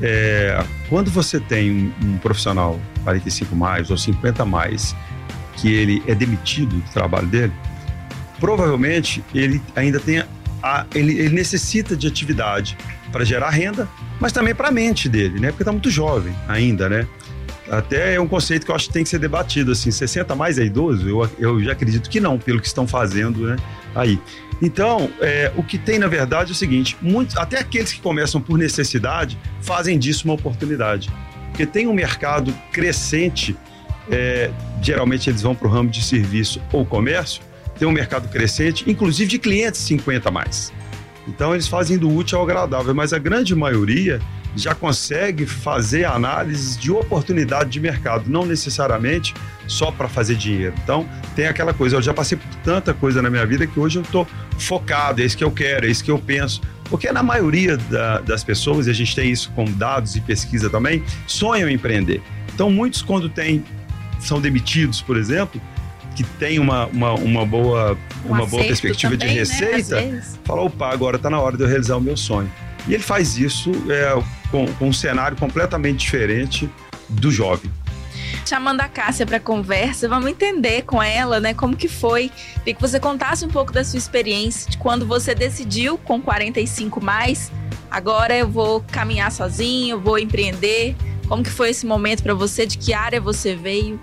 É, quando você tem um, um profissional quarenta e cinco mais ou cinquenta mais, que ele é demitido do trabalho dele, provavelmente ele ainda tem a, ele, ele necessita de atividade para gerar renda, mas também para a mente dele, né? Porque está muito jovem ainda, né? Até é um conceito que eu acho que tem que ser debatido, assim, sessenta mais é idoso? Eu, eu já acredito que não, pelo que estão fazendo, né, aí. Então, é, o que tem na verdade é o seguinte, muitos, até aqueles que começam por necessidade fazem disso uma oportunidade, porque tem um mercado crescente. É, geralmente eles vão para o ramo de serviço ou comércio, tem um mercado crescente, inclusive de clientes cinquenta mais. Então eles fazem do útil ao agradável, mas a grande maioria já consegue fazer análises de oportunidade de mercado, não necessariamente só para fazer dinheiro. Então tem aquela coisa, eu já passei por tanta coisa na minha vida que hoje eu estou focado, é isso que eu quero, é isso que eu penso. Porque na maioria da, das pessoas, e a gente tem isso com dados e pesquisa também, sonham em empreender. Então muitos quando tem são demitidos, por exemplo, que tem uma, uma, uma boa, um uma boa perspectiva também, de receita, né? Fala, opa, agora está na hora de eu realizar o meu sonho. E ele faz isso é, com, com um cenário completamente diferente do jovem. Chamando a Cássia para conversa, vamos entender com ela, né, como que foi. Queria que você contasse um pouco da sua experiência, de quando você decidiu com quarenta e cinco mais, agora eu vou caminhar sozinho, vou empreender. Como que foi esse momento para você? De que área você veio?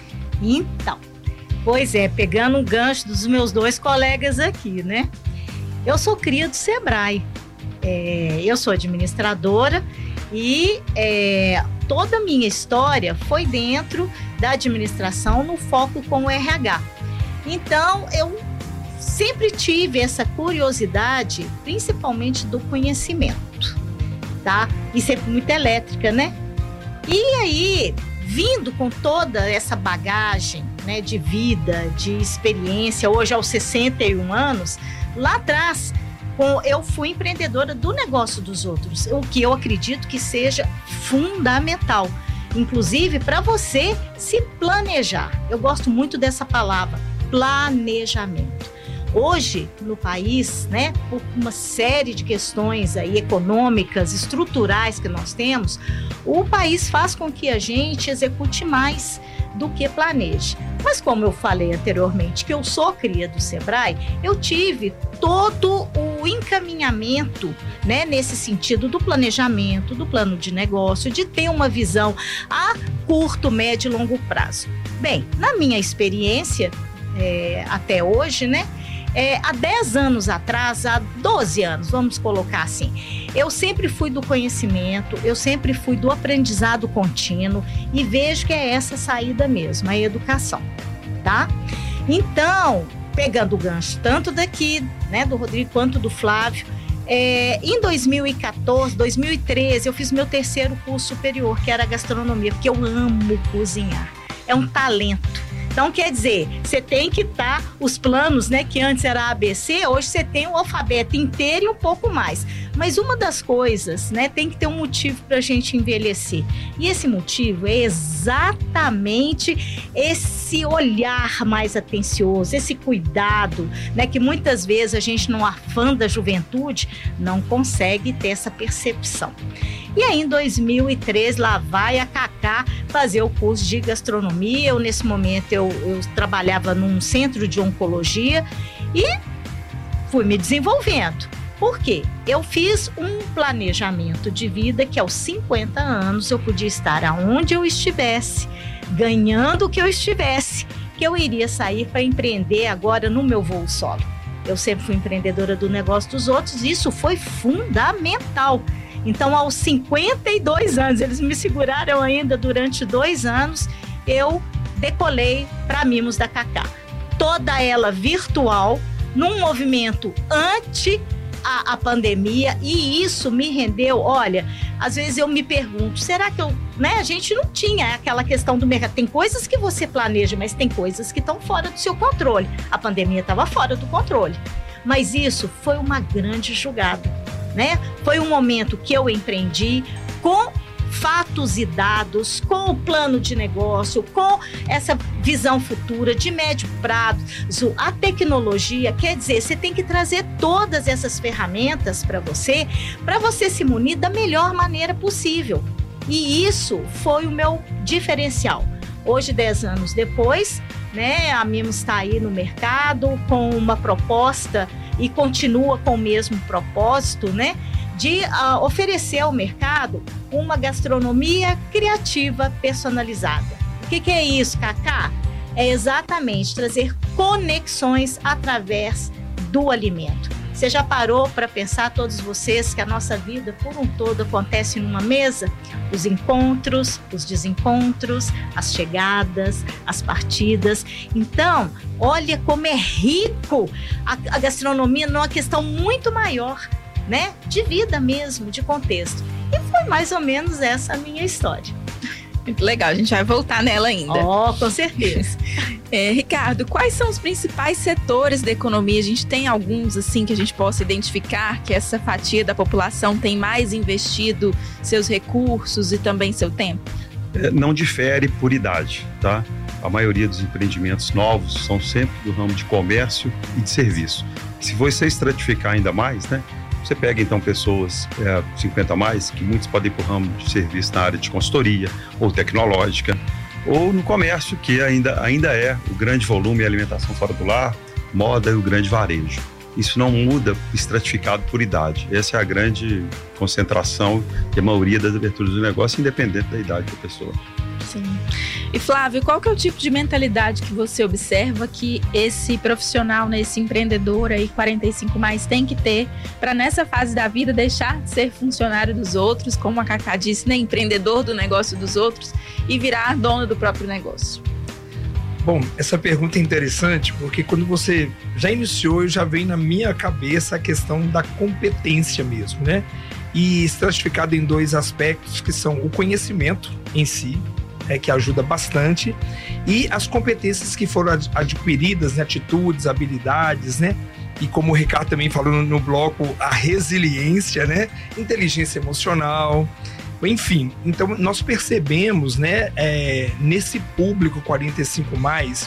Então, pois é, pegando um gancho dos meus dois colegas aqui, né? Eu sou cria do Sebrae. É, eu sou administradora e é, toda a minha história foi dentro da administração no foco com o R H. Então, eu sempre tive essa curiosidade, principalmente do conhecimento, tá? E sempre muito elétrica, né? E aí, vindo com toda essa bagagem, né, de vida, de experiência, hoje aos sessenta e um anos, lá atrás, com, eu fui empreendedora do negócio dos outros, o que eu acredito que seja fundamental, inclusive para você se planejar. Eu gosto muito dessa palavra, planejamento. Hoje, no país, né, por uma série de questões aí econômicas, estruturais que nós temos, o país faz com que a gente execute mais do que planeje. Mas como eu falei anteriormente, que eu sou cria do Sebrae, eu tive todo o encaminhamento, né, nesse sentido do planejamento, do plano de negócio, de ter uma visão a curto, médio e longo prazo. Bem, na minha experiência, é, até hoje, né, É, há dez anos atrás, há doze anos, vamos colocar assim, eu sempre fui do conhecimento, eu sempre fui do aprendizado contínuo e vejo que é essa saída mesmo, a educação, tá? Então, pegando o gancho tanto daqui, né, do Rodrigo quanto do Flávio, é, em dois mil e quatorze, dois mil e treze, eu fiz meu terceiro curso superior, que era gastronomia, porque eu amo cozinhar, é um talento. Então, quer dizer, você tem que estar, tá, os planos, né, que antes era A B C, hoje você tem o alfabeto inteiro e um pouco mais. Mas uma das coisas, né, tem que ter um motivo para a gente envelhecer. E esse motivo é exatamente esse olhar mais atencioso, esse cuidado, né, que muitas vezes a gente, no afã da juventude, não consegue ter essa percepção. E aí, em dois mil e três, lá vai a Cacá fazer o curso de gastronomia. Eu, nesse momento, eu, eu trabalhava num centro de oncologia e fui me desenvolvendo. Por quê? Eu fiz um planejamento de vida que aos cinquenta anos eu podia estar aonde eu estivesse, ganhando o que eu estivesse, que eu iria sair para empreender agora no meu voo solo. Eu sempre fui empreendedora do negócio dos outros e isso foi fundamental. Então, aos cinquenta e dois anos, eles me seguraram ainda durante dois anos, eu decolei para Mimos da Cacá. Toda ela virtual, num movimento anti a, a pandemia, e isso me rendeu, olha, às vezes eu me pergunto, será que eu, né, a gente não tinha aquela questão do mercado, tem coisas que você planeja, mas tem coisas que estão fora do seu controle. A pandemia estava fora do controle, mas isso foi uma grande jogada. Né? Foi um momento que eu empreendi com fatos e dados, com o plano de negócio, com essa visão futura de médio prazo. A tecnologia, quer dizer, você tem que trazer todas essas ferramentas para você, para você se munir da melhor maneira possível. E isso foi o meu diferencial. Hoje, dez anos depois, né, a Mimos está aí no mercado com uma proposta e continua com o mesmo propósito, né, de uh, oferecer ao mercado uma gastronomia criativa personalizada. O que, que é isso, Cacá? É exatamente trazer conexões através do alimento. Você já parou para pensar, todos vocês, que a nossa vida por um todo acontece numa mesa? Os encontros, os desencontros, as chegadas, as partidas. Então, olha como é rico a, a gastronomia numa questão muito maior, né? De vida mesmo, de contexto. E foi mais ou menos essa a minha história. Muito legal, a gente vai voltar nela ainda. Oh, com certeza. É, Ricardo, quais são os principais setores da economia? A gente tem alguns assim que a gente possa identificar que essa fatia da população tem mais investido seus recursos e também seu tempo? É, não difere por idade, tá? A maioria dos empreendimentos novos são sempre do ramo de comércio e de serviço. Se você estratificar ainda mais, né? Você pega, então, pessoas é, cinquenta a mais, que muitos podem ir para o ramo de serviço na área de consultoria ou tecnológica, ou no comércio, que ainda, ainda é o grande volume, a alimentação fora do lar, moda e o grande varejo. Isso não muda estratificado por idade. Essa é a grande concentração e a maioria das aberturas do negócio, independente da idade da pessoa. Sim. E Flávio, qual que é o tipo de mentalidade que você observa que esse profissional, né, esse empreendedor aí, quarenta e cinco mais, tem que ter para nessa fase da vida deixar de ser funcionário dos outros, como a Cacá disse, né, empreendedor do negócio dos outros e virar dono do próprio negócio? Bom, essa pergunta é interessante porque quando você já iniciou, já vem na minha cabeça a questão da competência mesmo, né? E estratificado em dois aspectos que são o conhecimento em si, É, que ajuda bastante, e as competências que foram adquiridas, né, atitudes, habilidades, né, e como o Ricardo também falou no, no bloco, a resiliência, né, inteligência emocional, enfim. Então nós percebemos, né, é, nesse público quarenta e cinco mais,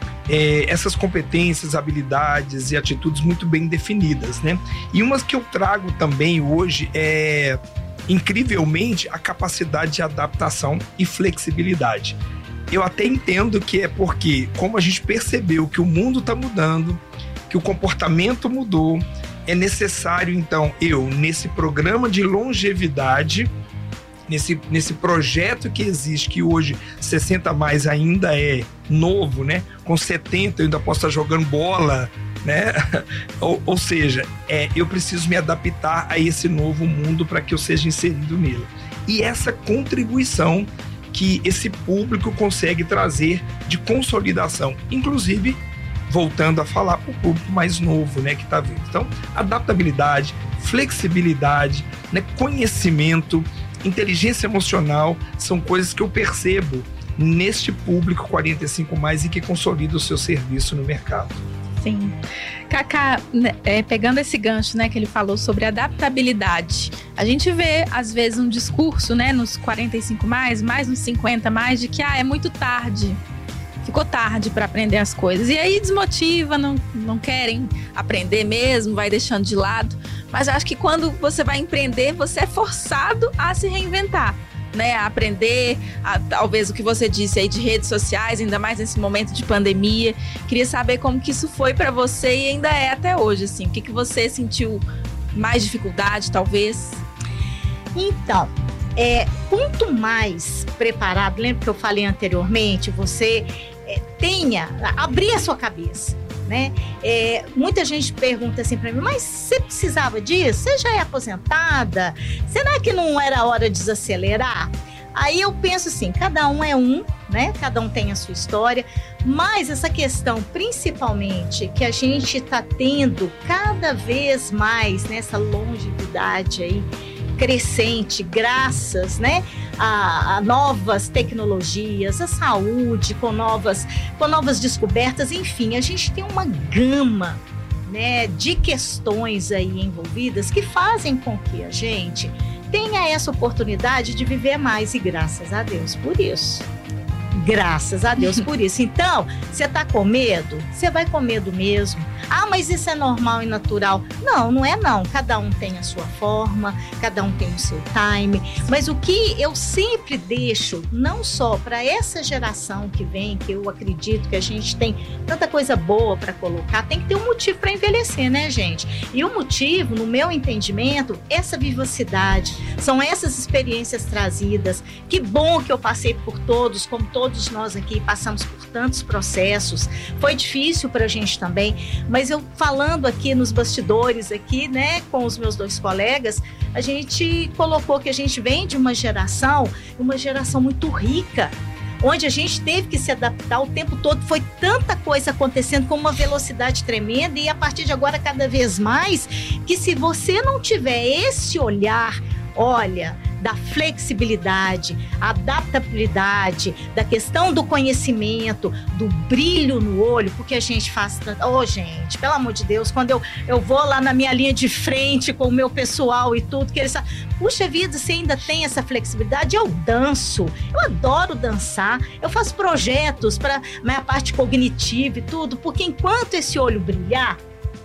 é, essas competências, habilidades e atitudes muito bem definidas, né, e umas que eu trago também hoje é incrivelmente a capacidade de adaptação e flexibilidade. Eu até entendo que é porque, como a gente percebeu que o mundo está mudando, que o comportamento mudou, é necessário, então, eu, nesse programa de longevidade, nesse, nesse projeto que existe, que hoje sessenta a mais ainda é novo, né? Com setenta eu ainda posso estar jogando bola, né? ou, ou seja, é, eu preciso me adaptar a esse novo mundo para que eu seja inserido nele. E essa contribuição que esse público consegue trazer de consolidação, inclusive voltando a falar para o público mais novo, né, que está vindo. Então, adaptabilidade, flexibilidade, né, conhecimento, inteligência emocional são coisas que eu percebo neste público quarenta e cinco mais e que consolida o seu serviço no mercado. Sim. Cacá, é, pegando esse gancho, né, que ele falou sobre adaptabilidade, a gente vê, às vezes, um discurso, né, nos quarenta e cinco mais, mais nos cinquenta mais, de que, ah, é muito tarde, ficou tarde para aprender as coisas. E aí desmotiva, não, não querem aprender mesmo, vai deixando de lado. Mas acho que quando você vai empreender, você é forçado a se reinventar, né, a aprender, a, talvez o que você disse aí de redes sociais, ainda mais nesse momento de pandemia. Queria saber como que isso foi para você e ainda é até hoje, assim. O que, que você sentiu mais dificuldade, talvez? Então, é, quanto mais preparado, lembra que eu falei anteriormente, você é, tenha, abrir a sua cabeça. Né? É, muita gente pergunta assim para mim, mas você precisava disso? Você já é aposentada? Será que não era hora de desacelerar? Aí eu penso assim, cada um é um, né? Cada um tem a sua história, mas essa questão, principalmente, que a gente está tendo cada vez mais nessa longevidade aí, crescente, graças, né, a, a novas tecnologias, a saúde com novas, com novas descobertas, enfim, a gente tem uma gama, né, de questões aí envolvidas que fazem com que a gente tenha essa oportunidade de viver mais, e graças a Deus por isso. Graças a Deus por isso. Então, você tá com medo? Você vai com medo mesmo. Ah, mas isso é normal e natural. Não, não é não. Cada um tem a sua forma, cada um tem o seu time. Mas o que eu sempre deixo, não só para essa geração que vem, que eu acredito que a gente tem tanta coisa boa para colocar, tem que ter um motivo para envelhecer, né, gente? E o motivo, no meu entendimento, essa vivacidade, são essas experiências trazidas. Que bom que eu passei por todos, como todos Todos nós aqui passamos por tantos processos, foi difícil para a gente também, mas eu falando aqui nos bastidores aqui, né, com os meus dois colegas, a gente colocou que a gente vem de uma geração, uma geração muito rica, onde a gente teve que se adaptar o tempo todo, foi tanta coisa acontecendo com uma velocidade tremenda, e a partir de agora cada vez mais, que se você não tiver esse olhar, olha, da flexibilidade, adaptabilidade, da questão do conhecimento, do brilho no olho, porque a gente faz tanto... Ô, oh, gente, pelo amor de Deus, quando eu, eu vou lá na minha linha de frente com o meu pessoal e tudo, que eles falam, puxa vida, você ainda tem essa flexibilidade? Eu danço, eu adoro dançar, eu faço projetos para minha parte cognitiva e tudo, porque enquanto esse olho brilhar,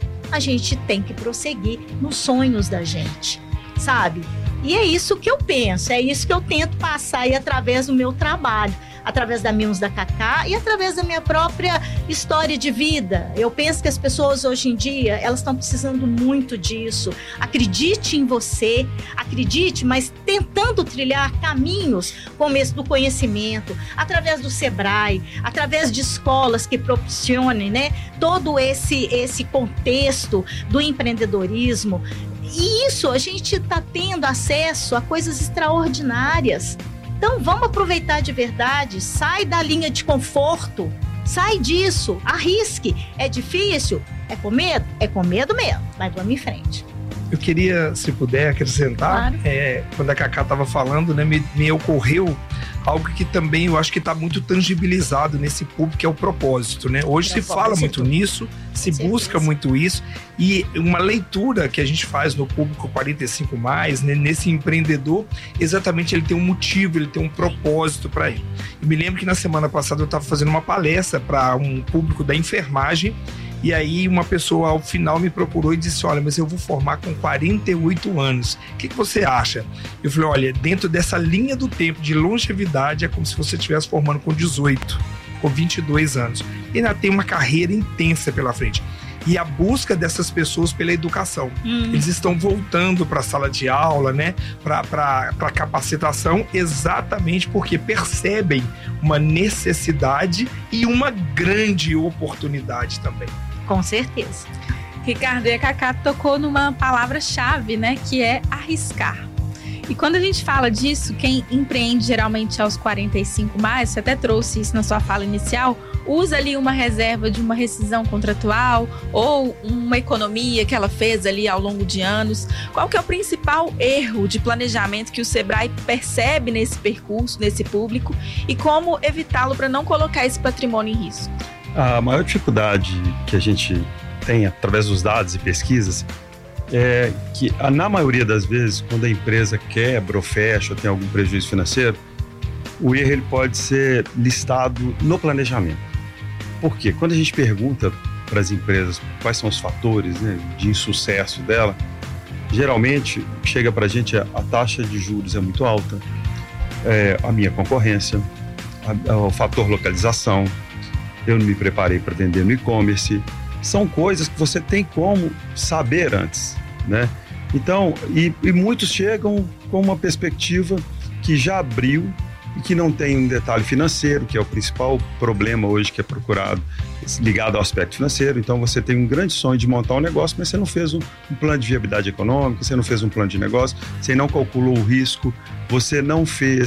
a gente tem que prosseguir nos sonhos da gente, sabe? E é isso que eu penso, é isso que eu tento passar aí através do meu trabalho, através da Mimos da Cacá e através da minha própria história de vida. Eu penso que as pessoas hoje em dia, elas estão precisando muito disso. Acredite em você, acredite, mas tentando trilhar caminhos como esse do conhecimento, através do Sebrae, através de escolas que proporcionem, né, todo esse, esse contexto do empreendedorismo. E isso, a gente está tendo acesso a coisas extraordinárias. Então vamos aproveitar de verdade, sai da linha de conforto, sai disso, arrisque. É difícil? É com medo? É com medo mesmo, mas vamos em frente. Eu queria, se puder, acrescentar, claro. é, quando a Cacá estava falando, né, me, me ocorreu algo que também eu acho que está muito tangibilizado nesse público, que é o propósito, né? Hoje se fala muito nisso, se busca muito isso, e uma leitura que a gente faz no público quarenta e cinco mais, né, nesse empreendedor, exatamente ele tem um motivo, ele tem um propósito para ele. E me lembro que na semana passada eu estava fazendo uma palestra para um público da enfermagem, e aí uma pessoa ao final me procurou e disse, olha, mas eu vou formar com quarenta e oito anos. O que, que você acha? Eu falei, olha, dentro dessa linha do tempo de longevidade, é como se você estivesse formando com dezoito, com vinte e dois anos. E ainda tem uma carreira intensa pela frente. E a busca dessas pessoas pela educação. Hum. Eles estão voltando para a sala de aula, né? Para a capacitação, exatamente porque percebem uma necessidade e uma grande oportunidade também. Com certeza. Ricardo, e a Cacá tocou numa palavra-chave, né? Que é arriscar. E quando a gente fala disso, quem empreende geralmente aos quarenta e cinco mais, você até trouxe isso na sua fala inicial, usa ali uma reserva de uma rescisão contratual ou uma economia que ela fez ali ao longo de anos? Qual que é o principal erro de planejamento que o Sebrae percebe nesse percurso, nesse público, e como evitá-lo para não colocar esse patrimônio em risco? A maior dificuldade que a gente tem através dos dados e pesquisas é que, na maioria das vezes, quando a empresa quebra ou fecha ou tem algum prejuízo financeiro, o erro ele pode ser listado no planejamento. Por quê? Quando a gente pergunta para as empresas quais são os fatores, né, de insucesso dela, geralmente chega para a gente a, a taxa de juros é muito alta, é, a minha concorrência, a, a, o fator localização, eu não me preparei para vender no e-commerce. São coisas que você tem como saber antes, né? Então, e, e muitos chegam com uma perspectiva que já abriu e que não tem um detalhe financeiro, que é o principal problema hoje que é procurado, ligado ao aspecto financeiro. Então, você tem um grande sonho de montar um negócio, mas você não fez um, um plano de viabilidade econômica, você não fez um plano de negócio, você não calculou o risco, você não fez